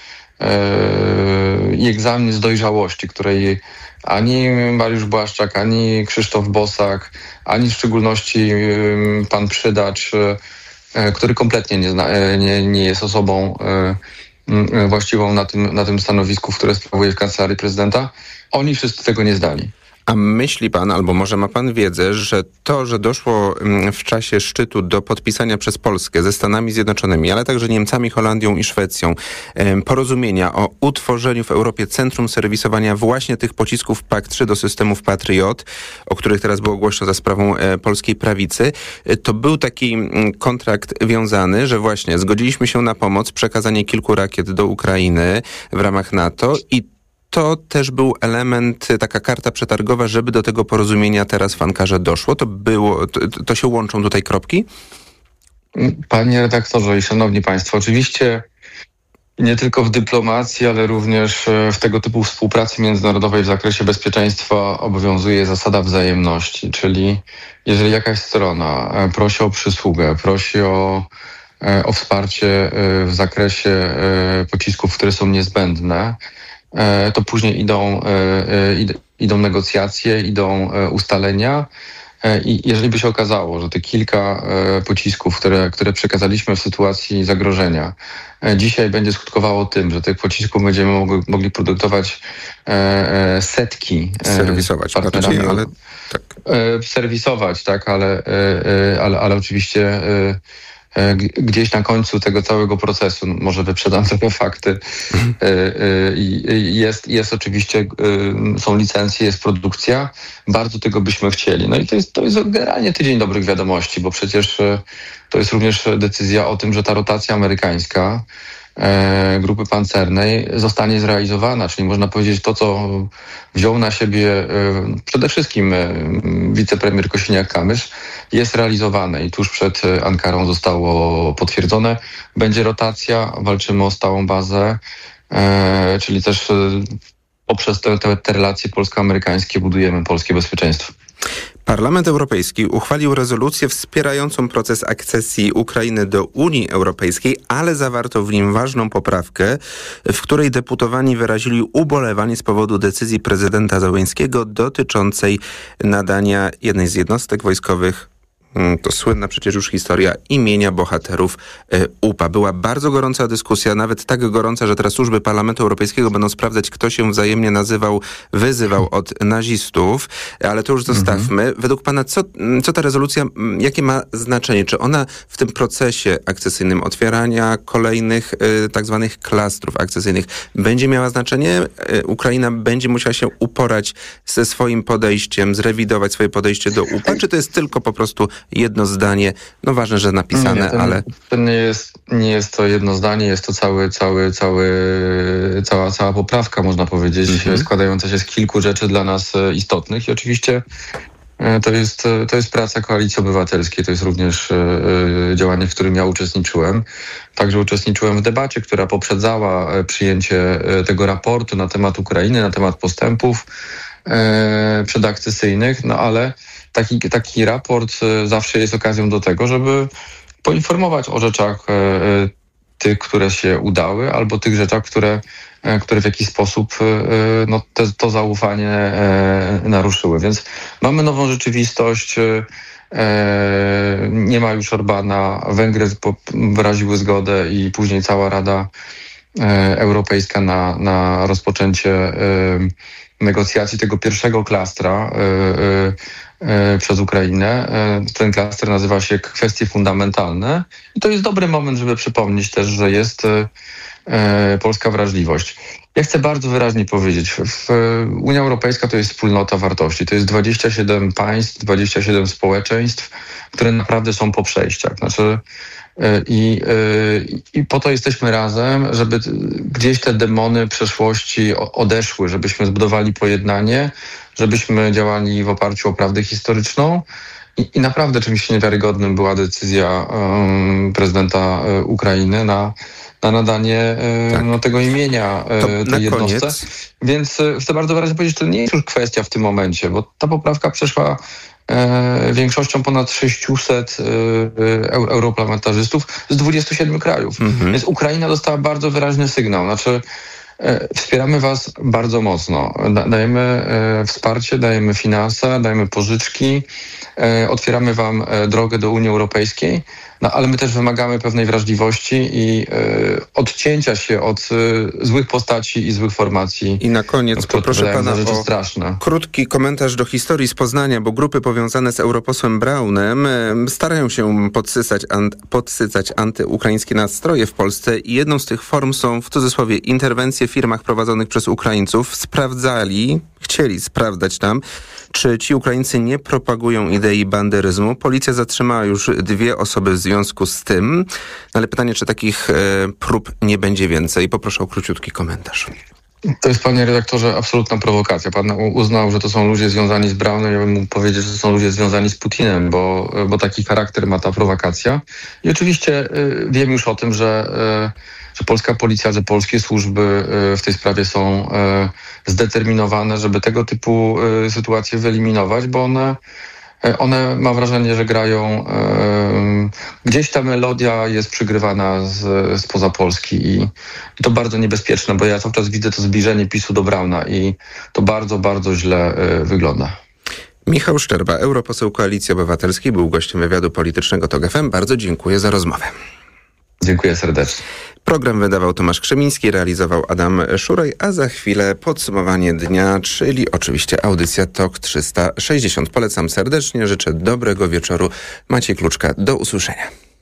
i e, egzamin z dojrzałości, której ani Mariusz Błaszczak, ani Krzysztof Bosak, ani w szczególności pan Przydacz, e, który kompletnie nie, zna, nie, nie jest osobą e, właściwą na tym, na tym stanowisku, które sprawuje w Kancelarii Prezydenta. Oni wszyscy tego nie zdali. A myśli pan, albo może ma pan wiedzę, że to, że doszło w czasie szczytu do podpisania przez Polskę ze Stanami Zjednoczonymi, ale także Niemcami, Holandią i Szwecją porozumienia o utworzeniu w Europie centrum serwisowania właśnie tych pocisków P A K trzy do systemów Patriot, o których teraz było głośno za sprawą polskiej prawicy, to był taki kontrakt wiązany, że właśnie zgodziliśmy się na pomoc, przekazanie kilku rakiet do Ukrainy w ramach NATO i to też był element, taka karta przetargowa, żeby do tego porozumienia teraz w Ankarze doszło. To było, to, to się łączą tutaj kropki? Panie redaktorze i szanowni państwo, oczywiście nie tylko w dyplomacji, ale również w tego typu współpracy międzynarodowej w zakresie bezpieczeństwa obowiązuje zasada wzajemności, czyli jeżeli jakaś strona prosi o przysługę, prosi o, o wsparcie w zakresie pocisków, które są niezbędne, to później idą, idą negocjacje, idą ustalenia i jeżeli by się okazało, że te kilka pocisków, które, które przekazaliśmy w sytuacji zagrożenia, dzisiaj będzie skutkowało tym, że tych pocisków będziemy mogli, mogli produkować setki. Serwisować, partnerami, ale tak. Serwisować, tak, ale, ale, ale oczywiście gdzieś na końcu tego całego procesu, może wyprzedam trochę fakty, jest, jest oczywiście, są licencje, jest produkcja, bardzo tego byśmy chcieli. No i to jest, to jest generalnie tydzień dobrych wiadomości, bo przecież to jest również decyzja o tym, że ta rotacja amerykańska grupy pancernej zostanie zrealizowana, czyli można powiedzieć to, co wziął na siebie przede wszystkim wicepremier Kosiniak-Kamysz, jest realizowane i tuż przed Ankarą zostało potwierdzone. Będzie rotacja, walczymy o stałą bazę, czyli też poprzez te, te, te relacje polsko-amerykańskie budujemy polskie bezpieczeństwo. Parlament Europejski uchwalił rezolucję wspierającą proces akcesji Ukrainy do Unii Europejskiej, ale zawarto w nim ważną poprawkę, w której deputowani wyrazili ubolewanie z powodu decyzji prezydenta Zełenskiego dotyczącej nadania jednej z jednostek wojskowych, to słynna przecież już historia, imienia bohaterów U P A. Była bardzo gorąca dyskusja, nawet tak gorąca, że teraz służby Parlamentu Europejskiego będą sprawdzać, kto się wzajemnie nazywał, wyzywał od nazistów, ale to już zostawmy. Mhm. Według pana, co, co ta rezolucja, jakie ma znaczenie? Czy ona w tym procesie akcesyjnym otwierania kolejnych y, tak zwanych klastrów akcesyjnych będzie miała znaczenie? Y, Ukraina będzie musiała się uporać ze swoim podejściem, zrewidować swoje podejście do U P A, czy to jest tylko po prostu jedno zdanie, no ważne, że napisane, nie, ten, ale... To nie jest, nie jest to jedno zdanie, jest to cały, cały, cały, cała, cała poprawka, można powiedzieć, mm-hmm. składająca się z kilku rzeczy dla nas istotnych i oczywiście to jest, to jest praca Koalicji Obywatelskiej, to jest również działanie, w którym ja uczestniczyłem. Także uczestniczyłem w debacie, która poprzedzała przyjęcie tego raportu na temat Ukrainy, na temat postępów przedakcesyjnych, no ale Taki, taki raport zawsze jest okazją do tego, żeby poinformować o rzeczach tych, które się udały, albo tych rzeczach, które, które w jakiś sposób no, te, to zaufanie naruszyły. Więc mamy nową rzeczywistość, nie ma już Orbana, Węgry wyraziły zgodę i później cała Rada Europejska na, na rozpoczęcie negocjacji tego pierwszego klastra przez Ukrainę. Ten klaster nazywa się kwestie fundamentalne i to jest dobry moment, żeby przypomnieć też, że jest polska wrażliwość. Ja chcę bardzo wyraźnie powiedzieć, w Unia Europejska to jest wspólnota wartości, to jest dwadzieścia siedem państw, dwadzieścia siedem społeczeństw, które naprawdę są po przejściach. Znaczy I, i po to jesteśmy razem, żeby gdzieś te demony przeszłości odeszły, żebyśmy zbudowali pojednanie, żebyśmy działali w oparciu o prawdę historyczną. I, i naprawdę czymś niewiarygodnym była decyzja um, prezydenta Ukrainy na, na nadanie tak. no, tego imienia to tej jednostce. Koniec. Więc chcę bardzo wyraźnie powiedzieć, że to nie jest już kwestia w tym momencie, bo ta poprawka przeszła E, większością ponad sześciuset e, europarlamentarzystów z dwudziestu siedmiu krajów. Mm-hmm. Więc Ukraina dostała bardzo wyraźny sygnał. Znaczy Wspieramy was bardzo mocno. Dajemy wsparcie, dajemy finanse, dajemy pożyczki, otwieramy wam drogę do Unii Europejskiej, no ale my też wymagamy pewnej wrażliwości i odcięcia się od złych postaci i złych formacji. I na koniec poproszę pana o straszne. krótki komentarz do historii z Poznania, bo grupy powiązane z europosłem Braunem starają się podsycać, an, podsycać antyukraińskie nastroje w Polsce i jedną z tych form są w cudzysłowie interwencje w firmach prowadzonych przez Ukraińców. Sprawdzali, chcieli sprawdzać tam, czy ci Ukraińcy nie propagują idei banderyzmu. Policja zatrzymała już dwie osoby w związku z tym, ale pytanie, czy takich e, prób nie będzie więcej. Poproszę o króciutki komentarz. To jest, panie redaktorze, absolutna prowokacja. Pan uznał, że to są ludzie związani z Braunem. Ja bym mógł powiedzieć, że to są ludzie związani z Putinem, bo, bo taki charakter ma ta prowokacja. I oczywiście y, wiem już o tym, że, y, że polska policja, że polskie służby y, w tej sprawie są y, zdeterminowane, żeby tego typu y, sytuacje wyeliminować, bo one One, mam wrażenie, że grają, yy, gdzieś ta melodia jest przygrywana z, spoza Polski i, i to bardzo niebezpieczne, bo ja cały czas widzę to zbliżenie PiSu do Brauna i to bardzo, bardzo źle yy, wygląda. Michał Szczerba, europoseł Koalicji Obywatelskiej, był gościem wywiadu politycznego TOK F M. Bardzo dziękuję za rozmowę. Dziękuję serdecznie. Program wydawał Tomasz Krzemiński, realizował Adam Szuraj, a za chwilę podsumowanie dnia, czyli oczywiście audycja TOK trzysta sześćdziesiąt. Polecam serdecznie, życzę dobrego wieczoru. Maciej Kluczka, do usłyszenia.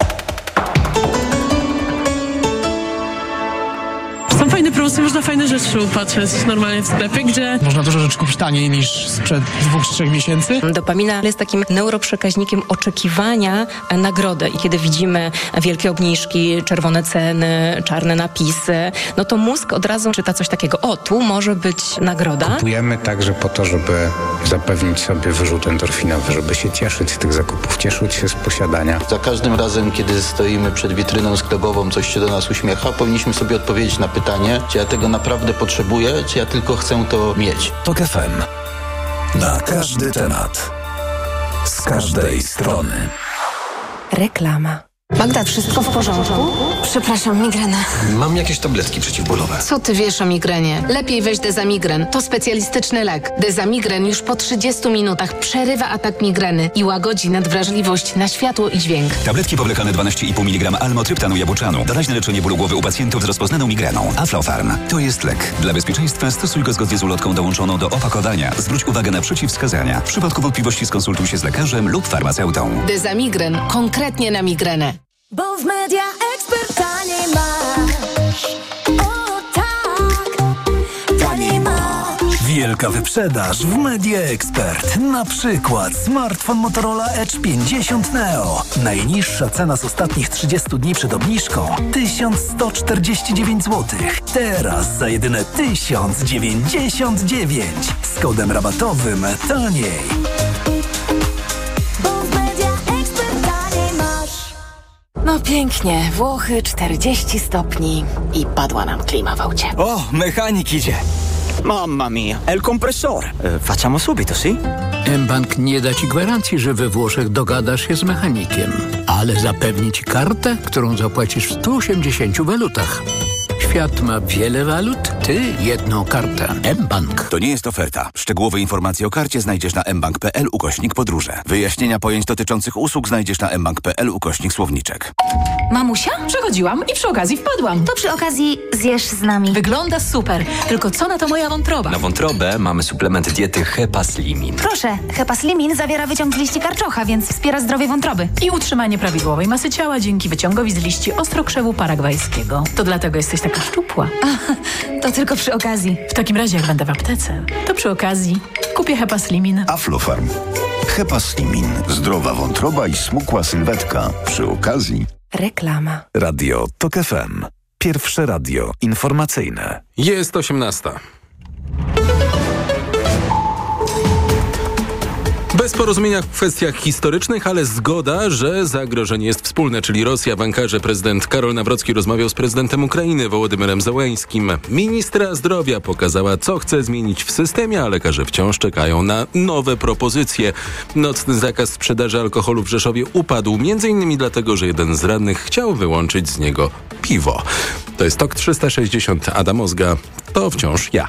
Są fajne promocje, można fajne rzeczy upatrzeć normalnie w sklepie, gdzie można dużo rzeczy kupić taniej niż sprzed dwóch, trzech miesięcy. Dopamina jest takim neuroprzekaźnikiem oczekiwania nagrody i kiedy widzimy wielkie obniżki, czerwone ceny, czarne napisy, no to mózg od razu czyta coś takiego. O, tu może być nagroda. Kupujemy także po to, żeby zapewnić sobie wyrzut endorfinowy, żeby się cieszyć z tych zakupów, cieszyć się z posiadania. Za każdym razem, kiedy stoimy przed witryną sklepową, coś się do nas uśmiecha, powinniśmy sobie odpowiedzieć na pytanie, czy ja tego naprawdę potrzebuję, czy ja tylko chcę to mieć. TOK F M. Na każdy temat. Z każdej strony. Reklama. Magda, wszystko w porządku? Przepraszam, migrena. Mam jakieś tabletki przeciwbólowe. Co ty wiesz o migrenie? Lepiej weź Dezamigren. To specjalistyczny lek. Dezamigren już po trzydziestu minutach przerywa atak migreny i łagodzi nadwrażliwość na światło i dźwięk. Tabletki powlekane dwanaście i pół miligrama almotryptanu jabłczanu. Doraźne leczenie bólu głowy u pacjentów z rozpoznaną migreną. Aflofarm. To jest lek. Dla bezpieczeństwa stosuj go zgodnie z ulotką dołączoną do opakowania. Zwróć uwagę na przeciwwskazania. W przypadku wątpliwości skonsultuj się z lekarzem lub farmaceutą. Dezamigren. Konkretnie na migrenę. Bo w Media Expert taniej masz. O tak, taniej masz. Wielka wyprzedaż w Media Expert. Na przykład smartfon Motorola Edge pięćdziesiąt Neo. Najniższa cena z ostatnich trzydziestu dni przed obniżką tysiąc sto czterdzieści dziewięć złotych. Teraz za jedyne tysiąc dziewięćdziesiąt dziewięć. Z kodem rabatowym taniej. No pięknie, Włochy czterdzieści stopni i padła nam klima w aucie. O, mechanik idzie. Mamma mia, è il compressore. E, facciamo subito, sì? mBank nie da ci gwarancji, że we Włoszech dogadasz się z mechanikiem, ale zapewni ci kartę, którą zapłacisz w stu osiemdziesięciu walutach. Świat ma wiele walut, ty jedną kartę. mBank. To nie jest oferta. Szczegółowe informacje o karcie znajdziesz na mbank.pl ukośnik podróże. Wyjaśnienia pojęć dotyczących usług znajdziesz na mbank.pl ukośnik słowniczek. Mamusia? Przechodziłam i przy okazji wpadłam. To przy okazji zjesz z nami. Wygląda super, tylko co na to moja wątroba? Na wątrobę mamy suplement diety Hepaslimin. Proszę, Hepaslimin zawiera wyciąg z liści karczocha, więc wspiera zdrowie wątroby. I utrzymanie prawidłowej masy ciała dzięki wyciągowi z liści ostrokrzewu paragwajskiego. To dlatego jesteś taka szczupła. A, to tylko przy okazji. W takim razie, jak będę w aptece, to przy okazji kupię Hepaslimin. Aflofarm. Hepaslimin. Zdrowa wątroba i smukła sylwetka. Przy okazji. Reklama. Radio TOK F M. Pierwsze radio informacyjne. Jest osiemnasta. Bez porozumienia w kwestiach historycznych, ale zgoda, że zagrożenie jest wspólne, czyli Rosja. W Ankarze prezydent Karol Nawrocki rozmawiał z prezydentem Ukrainy Wołodymyrem Zełenńskim. Ministra zdrowia pokazała, co chce zmienić w systemie, a lekarze wciąż czekają na nowe propozycje. Nocny zakaz sprzedaży alkoholu w Rzeszowie upadł, między innymi dlatego, że jeden z radnych chciał wyłączyć z niego piwo. To jest TOK trzysta sześćdziesiąt. Adam Ozga. to wciąż ja.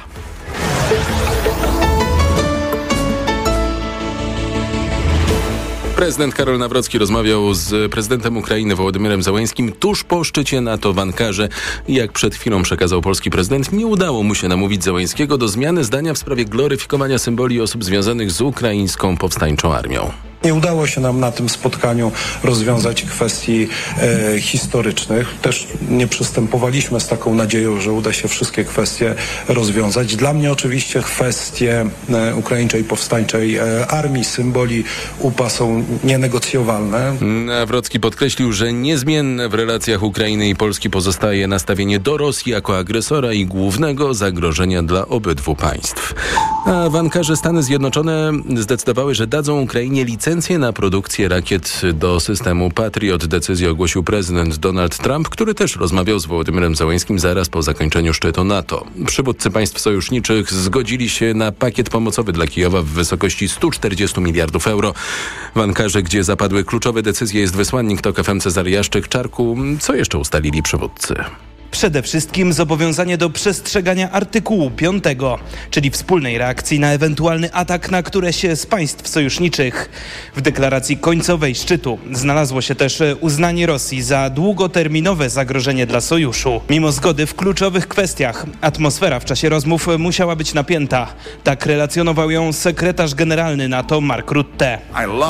Prezydent Karol Nawrocki rozmawiał z prezydentem Ukrainy Wołodymyrem Zełenskim tuż po szczycie NATO w Ankarze. Jak przed chwilą przekazał polski prezydent, nie udało mu się namówić Zełenskiego do zmiany zdania w sprawie gloryfikowania symboli osób związanych z ukraińską powstańczą armią. Nie udało się nam na tym spotkaniu rozwiązać kwestii e, historycznych. Też nie przystępowaliśmy z taką nadzieją, że uda się wszystkie kwestie rozwiązać. Dla mnie oczywiście kwestie e, ukraińczej powstańczej e, armii, symboli U P A są nienegocjowalne. Nawrocki podkreślił, że niezmienne w relacjach Ukrainy i Polski pozostaje nastawienie do Rosji jako agresora i głównego zagrożenia dla obydwu państw. A w Ankarze Stany Zjednoczone zdecydowały, że dadzą Ukrainie licencję na produkcję rakiet do systemu Patriot. Decyzję ogłosił prezydent Donald Trump, który też rozmawiał z Wołodymyrem Zełenskim zaraz po zakończeniu szczytu NATO. Przywódcy państw sojuszniczych zgodzili się na pakiet pomocowy dla Kijowa w wysokości stu czterdziestu miliardów euro. W Ankarze, gdzie zapadły kluczowe decyzje, jest wysłannik TOK F M Cezary Jaszczyk-Czarku. Co jeszcze ustalili przywódcy? Przede wszystkim zobowiązanie do przestrzegania artykułu piątego, czyli wspólnej reakcji na ewentualny atak na któreś z państw sojuszniczych. W deklaracji końcowej szczytu znalazło się też uznanie Rosji za długoterminowe zagrożenie dla sojuszu. Mimo zgody w kluczowych kwestiach, atmosfera w czasie rozmów musiała być napięta. Tak relacjonował ją sekretarz generalny NATO Mark Rutte.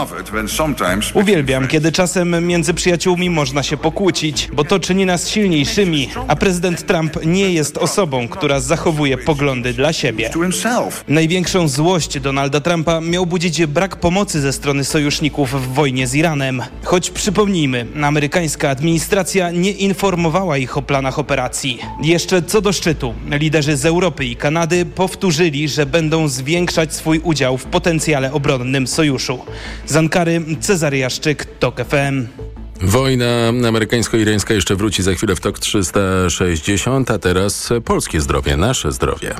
Uwielbiam, kiedy czasem między przyjaciółmi można się pokłócić, bo to czyni nas silniejszymi. A prezydent Trump nie jest osobą, która zachowuje poglądy dla siebie. Największą złość Donalda Trumpa miał budzić brak pomocy ze strony sojuszników w wojnie z Iranem. Choć przypomnijmy, amerykańska administracja nie informowała ich o planach operacji. Jeszcze co do szczytu, liderzy z Europy i Kanady powtórzyli, że będą zwiększać swój udział w potencjale obronnym sojuszu. Z Ankary Cezary Jaszczyk, TOK F M. Wojna amerykańsko-irańska jeszcze wróci za chwilę w TOK trzysta sześćdziesiąt, a teraz polskie zdrowie, nasze zdrowie.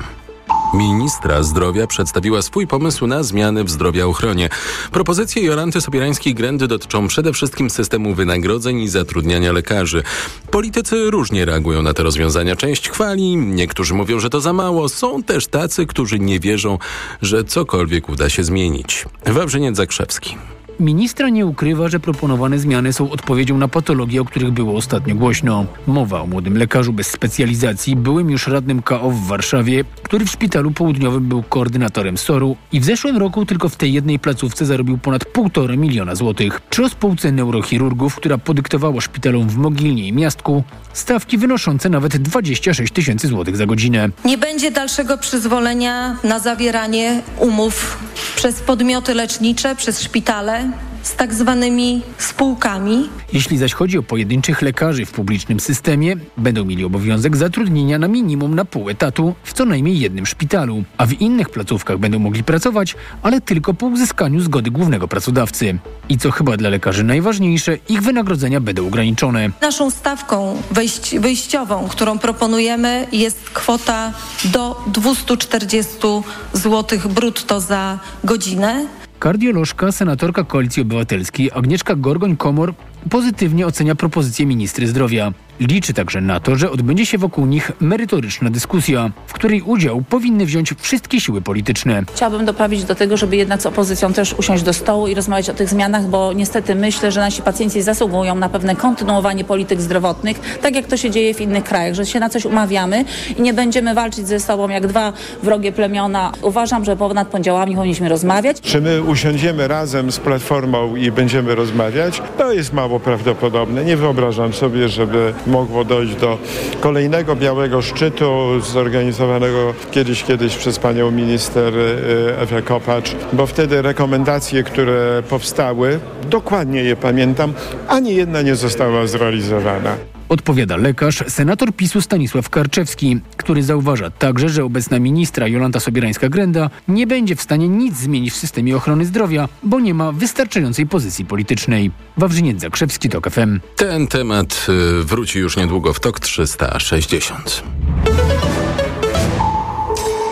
Ministra zdrowia przedstawiła swój pomysł na zmiany w zdrowioochronie. Propozycje Jolanty Sobierańskiej-Grendy dotyczą przede wszystkim systemu wynagrodzeń i zatrudniania lekarzy. Politycy różnie reagują na te rozwiązania. Część chwali, niektórzy mówią, że to za mało. Są też tacy, którzy nie wierzą, że cokolwiek uda się zmienić. Wawrzyniec Zakrzewski. Ministra nie ukrywa, że proponowane zmiany są odpowiedzią na patologie, o których było ostatnio głośno. Mowa o młodym lekarzu bez specjalizacji, byłym już radnym K O w Warszawie, który w szpitalu południowym był koordynatorem soru i w zeszłym roku tylko w tej jednej placówce zarobił ponad półtora miliona złotych. Czy o spółce neurochirurgów, która podyktowała szpitalom w Mogilnie i Miastku stawki wynoszące nawet dwadzieścia sześć tysięcy złotych za godzinę. Nie będzie dalszego przyzwolenia na zawieranie umów przez podmioty lecznicze, przez szpitale z tak zwanymi spółkami. Jeśli zaś chodzi o pojedynczych lekarzy w publicznym systemie, będą mieli obowiązek zatrudnienia na minimum na pół etatu w co najmniej jednym szpitalu, a w innych placówkach będą mogli pracować, ale tylko po uzyskaniu zgody głównego pracodawcy. I co chyba dla lekarzy najważniejsze, ich wynagrodzenia będą ograniczone. Naszą stawką wyjść, wyjściową, którą proponujemy, jest kwota do dwieście czterdzieści złotych brutto za godzinę. Kardiolożka, senatorka Koalicji Obywatelskiej Agnieszka Gorgoń-Komor pozytywnie ocenia propozycję ministry zdrowia. Liczy także na to, że odbędzie się wokół nich merytoryczna dyskusja, w której udział powinny wziąć wszystkie siły polityczne. Chciałabym doprawić do tego, żeby jednak z opozycją też usiąść do stołu i rozmawiać o tych zmianach, bo niestety myślę, że nasi pacjenci zasługują na pewne kontynuowanie polityk zdrowotnych, tak jak to się dzieje w innych krajach, że się na coś umawiamy i nie będziemy walczyć ze sobą jak dwa wrogie plemiona. Uważam, że ponad podziałami powinniśmy rozmawiać. Czy my usiądziemy razem z Platformą i będziemy rozmawiać? To jest mało prawdopodobne. Nie wyobrażam sobie, żeby mogło dojść do kolejnego białego szczytu zorganizowanego kiedyś, kiedyś przez panią minister Ewę Kopacz, bo wtedy rekomendacje, które powstały, dokładnie je pamiętam, ani jedna nie została zrealizowana. Odpowiada lekarz, senator PiSu Stanisław Karczewski, który zauważa także, że obecna ministra Jolanta Sobierańska-Grenda nie będzie w stanie nic zmienić w systemie ochrony zdrowia, bo nie ma wystarczającej pozycji politycznej. Wawrzyniec Zakrzewski, TOK F M. Ten temat wróci już niedługo w TOK trzysta sześćdziesiąt.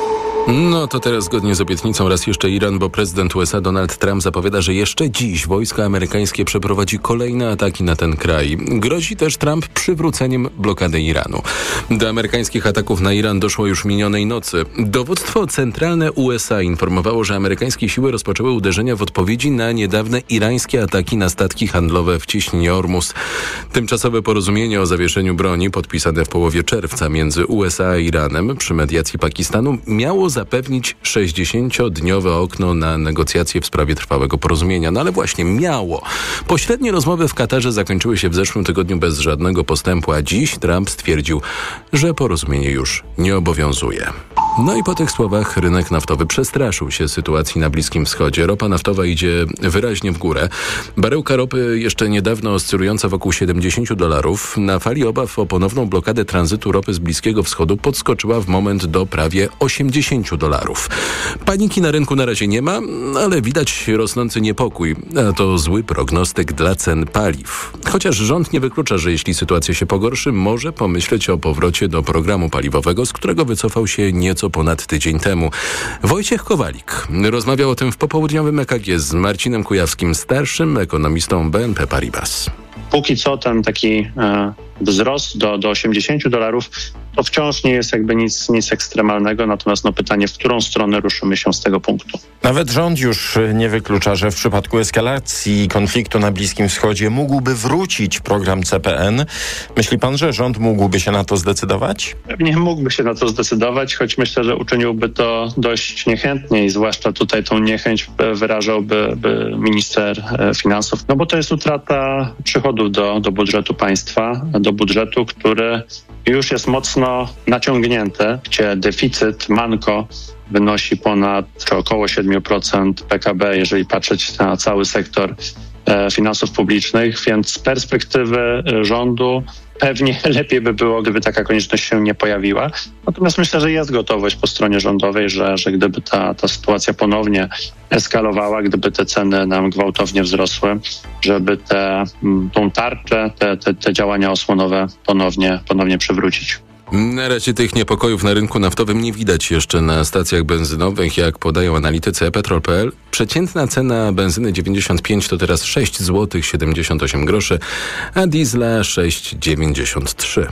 No to teraz zgodnie z obietnicą raz jeszcze Iran, bo prezydent U S A Donald Trump zapowiada, że jeszcze dziś wojsko amerykańskie przeprowadzi kolejne ataki na ten kraj. Grozi też Trump przywróceniem blokady Iranu. Do amerykańskich ataków na Iran doszło już minionej nocy. Dowództwo centralne U S A informowało, że amerykańskie siły rozpoczęły uderzenia w odpowiedzi na niedawne irańskie ataki na statki handlowe w cieśninie Ormus. Tymczasowe porozumienie o zawieszeniu broni podpisane w połowie czerwca między U S A a Iranem przy mediacji Pakistanu miało zapewnić sześćdziesięciodniowe okno na negocjacje w sprawie trwałego porozumienia. No ale właśnie miało. Pośrednie rozmowy w Katarze zakończyły się w zeszłym tygodniu bez żadnego postępu, a dziś Trump stwierdził, że porozumienie już nie obowiązuje. No i po tych słowach rynek naftowy przestraszył się sytuacji na Bliskim Wschodzie. Ropa naftowa idzie wyraźnie w górę. Baryłka ropy jeszcze niedawno oscylująca wokół siedemdziesiąt dolarów na fali obaw o ponowną blokadę tranzytu ropy z Bliskiego Wschodu podskoczyła w moment do prawie osiemdziesiąt dolarów. Paniki na rynku na razie nie ma, ale widać rosnący niepokój. A to zły prognostyk dla cen paliw. Chociaż rząd nie wyklucza, że jeśli sytuacja się pogorszy, może pomyśleć o powrocie do programu paliwowego, z którego wycofał się nieco ponad tydzień temu. Wojciech Kowalik rozmawiał o tym w popołudniowym E K G z Marcinem Kujawskim, starszym ekonomistą B N P Paribas. Póki co ten taki e, wzrost do, do osiemdziesięciu dolarów to wciąż nie jest jakby nic, nic ekstremalnego, natomiast no pytanie, w którą stronę ruszymy się z tego punktu. Nawet rząd już nie wyklucza, że w przypadku eskalacji konfliktu na Bliskim Wschodzie mógłby wrócić program C P N. Myśli pan, że rząd mógłby się na to zdecydować? Pewnie mógłby się na to zdecydować, choć myślę, że uczyniłby to dość niechętnie i zwłaszcza tutaj tą niechęć wyrażałby by minister finansów, no bo to jest utrata przychodów do, do budżetu państwa, do budżetu, który już jest mocno naciągnięte, gdzie deficyt, manko wynosi ponad około siedem procent P K B, jeżeli patrzeć na cały sektor e, finansów publicznych, więc z perspektywy rządu pewnie lepiej by było, gdyby taka konieczność się nie pojawiła. Natomiast myślę, że jest gotowość po stronie rządowej, że, że gdyby ta, ta sytuacja ponownie eskalowała, gdyby te ceny nam gwałtownie wzrosły, żeby te, tą tarczę, te, te, te działania osłonowe ponownie, ponownie przywrócić. Na razie tych niepokojów na rynku naftowym nie widać jeszcze na stacjach benzynowych. Jak podają analitycy e petrol kropka p l, przeciętna cena benzyny dziewięćdziesiąt pięć to teraz sześć złotych siedemdziesiąt osiem groszy, a diesla sześć dziewięćdziesiąt trzy.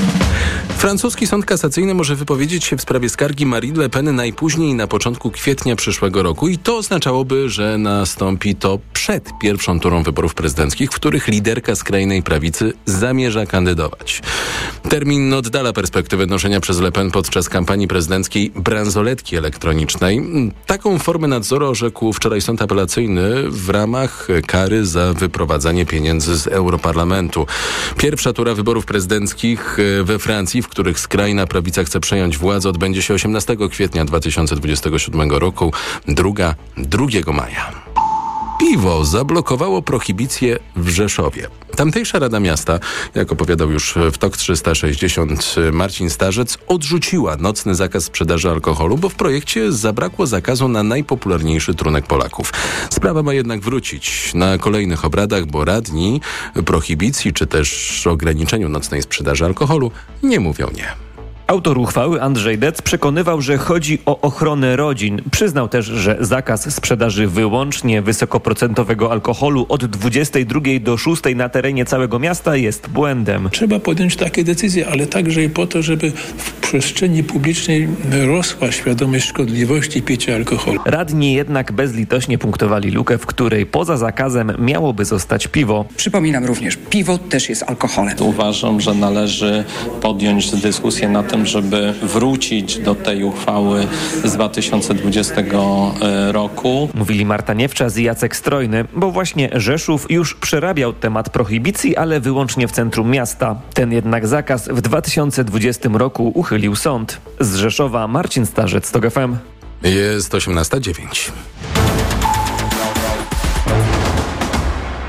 Francuski sąd kasacyjny może wypowiedzieć się w sprawie skargi Marine Le Pen najpóźniej na początku kwietnia przyszłego roku i to oznaczałoby, że nastąpi to przed pierwszą turą wyborów prezydenckich, w których liderka skrajnej prawicy zamierza kandydować. Termin oddala perspektywę noszenia przez Le Pen podczas kampanii prezydenckiej bransoletki elektronicznej. Taką formę nadzoru orzekł wczoraj sąd apelacyjny w ramach kary za wyprowadzanie pieniędzy z Europarlamentu. Pierwsza tura wyborów prezydenckich we Francji, w których skrajna prawica chce przejąć władzę, odbędzie się osiemnastego kwietnia dwa tysiące dwudziestego siódmego roku, druga drugiego maja. Piwo zablokowało prohibicję w Rzeszowie. Tamtejsza Rada Miasta, jak opowiadał już w Tok trzysta sześćdziesiąt Marcin Starzec, odrzuciła nocny zakaz sprzedaży alkoholu, bo w projekcie zabrakło zakazu na najpopularniejszy trunek Polaków. Sprawa ma jednak wrócić na kolejnych obradach, bo radni prohibicji czy też ograniczeniu nocnej sprzedaży alkoholu nie mówią nie. Autor uchwały Andrzej Dec przekonywał, że chodzi o ochronę rodzin. Przyznał też, że zakaz sprzedaży wyłącznie wysokoprocentowego alkoholu od dwudziestej drugiej do szóstej na terenie całego miasta jest błędem. Trzeba podjąć takie decyzje, ale także i po to, żeby w przestrzeni publicznej rosła świadomość szkodliwości picia alkoholu. Radni jednak bezlitośnie punktowali lukę, w której poza zakazem miałoby zostać piwo. Przypominam również, piwo też jest alkoholem. Uważam, że należy podjąć dyskusję na tym, żeby wrócić do tej uchwały z dwa tysiące dwudziestego roku. Mówili Marta Niewczas i Jacek Strojny, bo właśnie Rzeszów już przerabiał temat prohibicji, ale wyłącznie w centrum miasta. Ten jednak zakaz w dwa tysiące dwudziestym roku uchylił sąd. Z Rzeszowa Marcin Starzec, Tok F M. Jest osiemnasta dziewięć.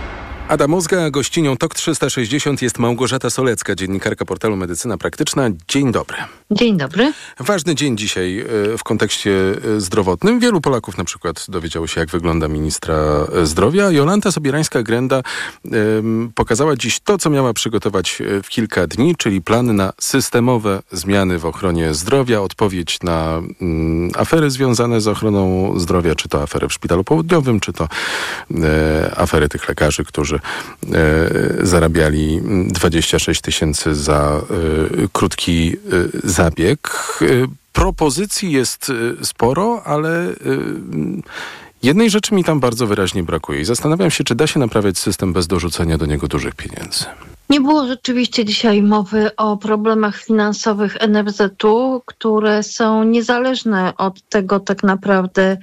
Ada Mózga, a gościnią Tok trzysta sześćdziesiąt jest Małgorzata Solecka, dziennikarka portalu Medycyna Praktyczna. Dzień dobry. Dzień dobry. Ważny dzień dzisiaj w kontekście zdrowotnym. Wielu Polaków na przykład dowiedziało się, jak wygląda ministra zdrowia. Jolanta Sobierańska-Grenda um, pokazała dziś to, co miała przygotować w kilka dni, czyli plan na systemowe zmiany w ochronie zdrowia, odpowiedź na um, afery związane z ochroną zdrowia, czy to afery w Szpitalu Południowym, czy to e, afery tych lekarzy, którzy E, zarabiali dwadzieścia sześć tysięcy za e, krótki e, zabieg. E, propozycji jest e, sporo, ale e, jednej rzeczy mi tam bardzo wyraźnie brakuje i zastanawiam się, czy da się naprawiać system bez dorzucenia do niego dużych pieniędzy. Nie było rzeczywiście dzisiaj mowy o problemach finansowych N F Z-u, które są niezależne od tego tak naprawdę,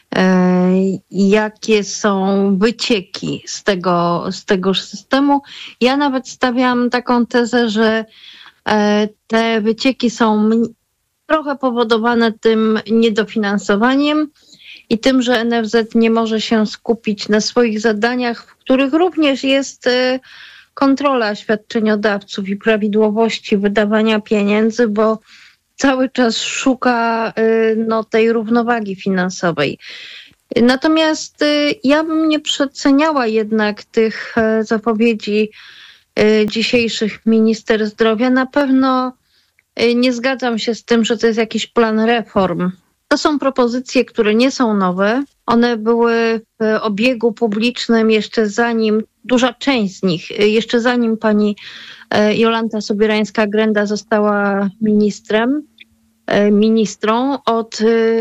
jakie są wycieki z tego, z tego systemu. Ja nawet stawiam taką tezę, że te wycieki są trochę powodowane tym niedofinansowaniem i tym, że N F Z nie może się skupić na swoich zadaniach, w których również jest kontrola świadczeniodawców i prawidłowości wydawania pieniędzy, bo cały czas szuka no, tej równowagi finansowej. Natomiast ja bym nie przeceniała jednak tych zapowiedzi dzisiejszych minister zdrowia. Na pewno nie zgadzam się z tym, że to jest jakiś plan reform. To są propozycje, które nie są nowe. One były w obiegu publicznym jeszcze zanim, duża część z nich, jeszcze zanim pani Jolanta Sobierańska-Grenda została ministrem, ministrą. Od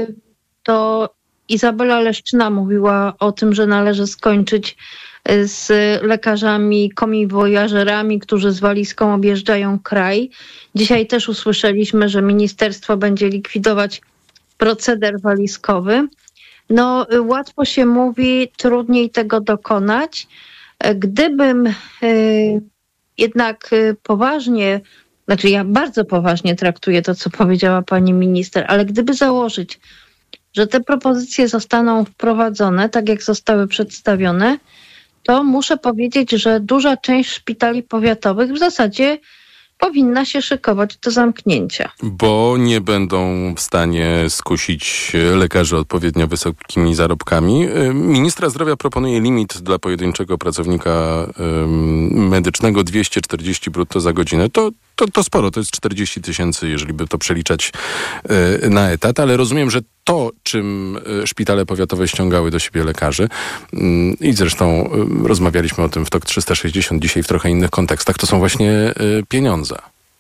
to Izabela Leszczyna mówiła o tym, że należy skończyć z lekarzami komiwojażerami, którzy z walizką objeżdżają kraj. Dzisiaj też usłyszeliśmy, że ministerstwo będzie likwidować proceder walizkowy. No, łatwo się mówi, trudniej tego dokonać. Gdybym y, jednak y, poważnie, znaczy ja bardzo poważnie traktuję to, co powiedziała pani minister, ale gdyby założyć, że te propozycje zostaną wprowadzone, tak jak zostały przedstawione, to muszę powiedzieć, że duża część szpitali powiatowych w zasadzie powinna się szykować do zamknięcia. Bo nie będą w stanie skusić lekarzy odpowiednio wysokimi zarobkami. Ministra zdrowia proponuje limit dla pojedynczego pracownika um, medycznego dwieście czterdzieści brutto za godzinę. To, to, to sporo, to jest czterdzieści tysięcy, jeżeli by to przeliczać y, na etat, ale rozumiem, że to, czym szpitale powiatowe ściągały do siebie lekarzy y, i zresztą y, rozmawialiśmy o tym w Tok trzysta sześćdziesiąt dzisiaj w trochę innych kontekstach, to są właśnie y, pieniądze.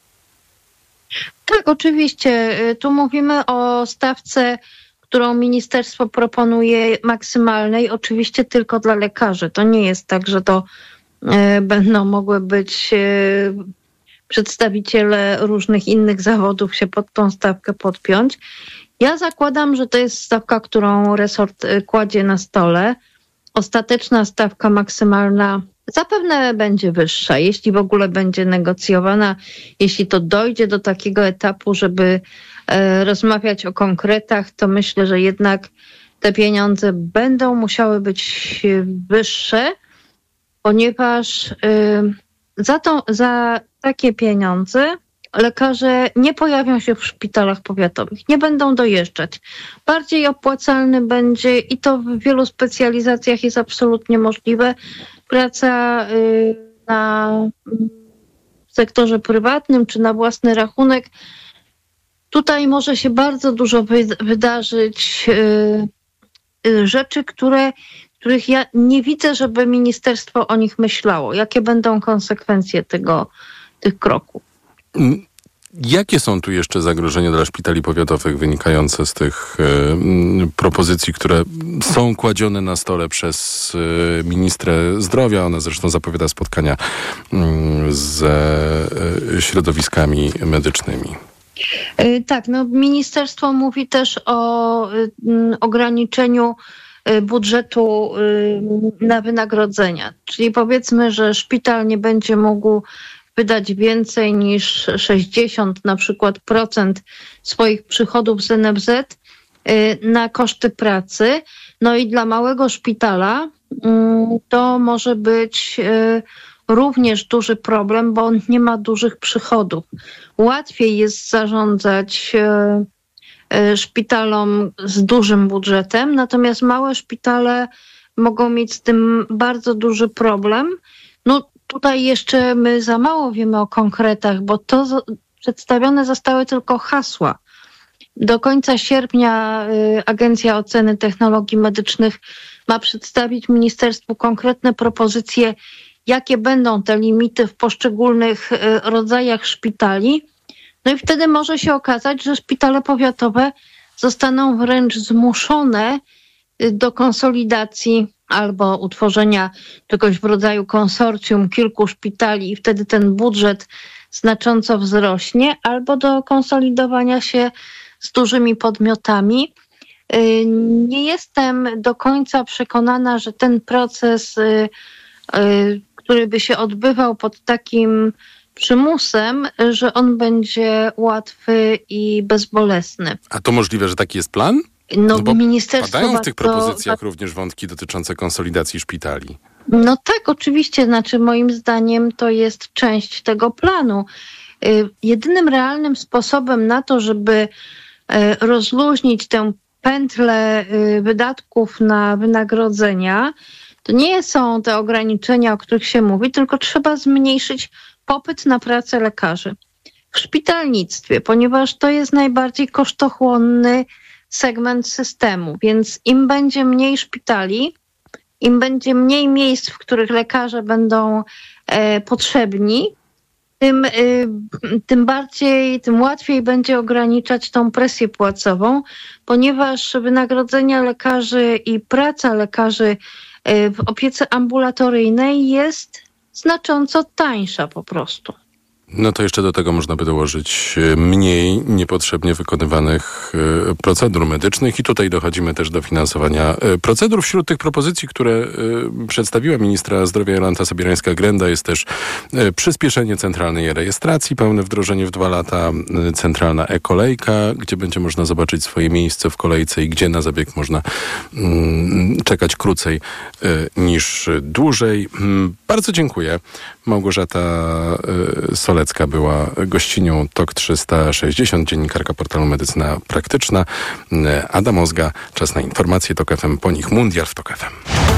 Tak, oczywiście. Tu mówimy o stawce, którą ministerstwo proponuje maksymalnej, oczywiście tylko dla lekarzy. To nie jest tak, że to y, będą mogły być y, przedstawiciele różnych innych zawodów się pod tą stawkę podpiąć. Ja zakładam, że to jest stawka, którą resort kładzie na stole. Ostateczna stawka maksymalna zapewne będzie wyższa, jeśli w ogóle będzie negocjowana, jeśli to dojdzie do takiego etapu, żeby e, rozmawiać o konkretach, to myślę, że jednak te pieniądze będą musiały być wyższe, ponieważ e, za, to, za takie pieniądze lekarze nie pojawią się w szpitalach powiatowych, nie będą dojeżdżać. Bardziej opłacalny będzie, i to w wielu specjalizacjach jest absolutnie możliwe, praca na w sektorze prywatnym czy na własny rachunek. Tutaj może się bardzo dużo wydarzyć rzeczy, które, których ja nie widzę, żeby ministerstwo o nich myślało. Jakie będą konsekwencje tego, tych kroków? Jakie są tu jeszcze zagrożenia dla szpitali powiatowych wynikające z tych y, propozycji, które są kładzione na stole przez y, ministra zdrowia? Ona zresztą zapowiada spotkania y, ze y, środowiskami medycznymi. Yy, tak, no ministerstwo mówi też o y, ograniczeniu y, budżetu y, na wynagrodzenia. Czyli powiedzmy, że szpital nie będzie mógł wydać więcej niż sześćdziesiąt na przykład procent swoich przychodów z N F Z na koszty pracy. No i dla małego szpitala to może być również duży problem, bo on nie ma dużych przychodów. Łatwiej jest zarządzać szpitalom z dużym budżetem, natomiast małe szpitale mogą mieć z tym bardzo duży problem. No tutaj jeszcze my za mało wiemy o konkretach, bo to z- przedstawione zostały tylko hasła. Do końca sierpnia y, Agencja Oceny Technologii Medycznych ma przedstawić ministerstwu konkretne propozycje, jakie będą te limity w poszczególnych y, rodzajach szpitali. No i wtedy może się okazać, że szpitale powiatowe zostaną wręcz zmuszone y, do konsolidacji albo utworzenia czegoś w rodzaju konsorcjum kilku szpitali i wtedy ten budżet znacząco wzrośnie, albo do konsolidowania się z dużymi podmiotami. Nie jestem do końca przekonana, że ten proces, który by się odbywał pod takim przymusem, że on będzie łatwy i bezbolesny. A to możliwe, że taki jest plan? No, No bo ministerstwo padają w tych bardzo- propozycjach również wątki dotyczące konsolidacji szpitali. No tak, oczywiście. Znaczy moim zdaniem to jest część tego planu. Y, Jedynym realnym sposobem na to, żeby y, rozluźnić tę pętlę y, wydatków na wynagrodzenia, to nie są te ograniczenia, o których się mówi, tylko trzeba zmniejszyć popyt na pracę lekarzy w szpitalnictwie, ponieważ to jest najbardziej kosztochłonny segment systemu, więc im będzie mniej szpitali, im będzie mniej miejsc, w których lekarze będą e, potrzebni, tym, y, tym bardziej, tym łatwiej będzie ograniczać tą presję płacową, ponieważ wynagrodzenia lekarzy i praca lekarzy y, w opiece ambulatoryjnej jest znacząco tańsza po prostu. No to jeszcze do tego można by dołożyć e, mniej niepotrzebnie wykonywanych e, procedur medycznych i tutaj dochodzimy też do finansowania e, procedur. Wśród tych propozycji, które e, przedstawiła ministra zdrowia Jolanta Sobierajska-Grenda jest też e, przyspieszenie centralnej rejestracji, pełne wdrożenie w dwa lata, e, centralna e-kolejka, gdzie będzie można zobaczyć swoje miejsce w kolejce i gdzie na zabieg można mm, czekać krócej e, niż dłużej. Mm, bardzo dziękuję. Małgorzata e, Solecka była gościnią T O K trzysta sześćdziesiąt, dziennikarka portalu Medycyna Praktyczna. Ada Mozga, czas na informacje T O K F M, po nich Mundial w T O K F M.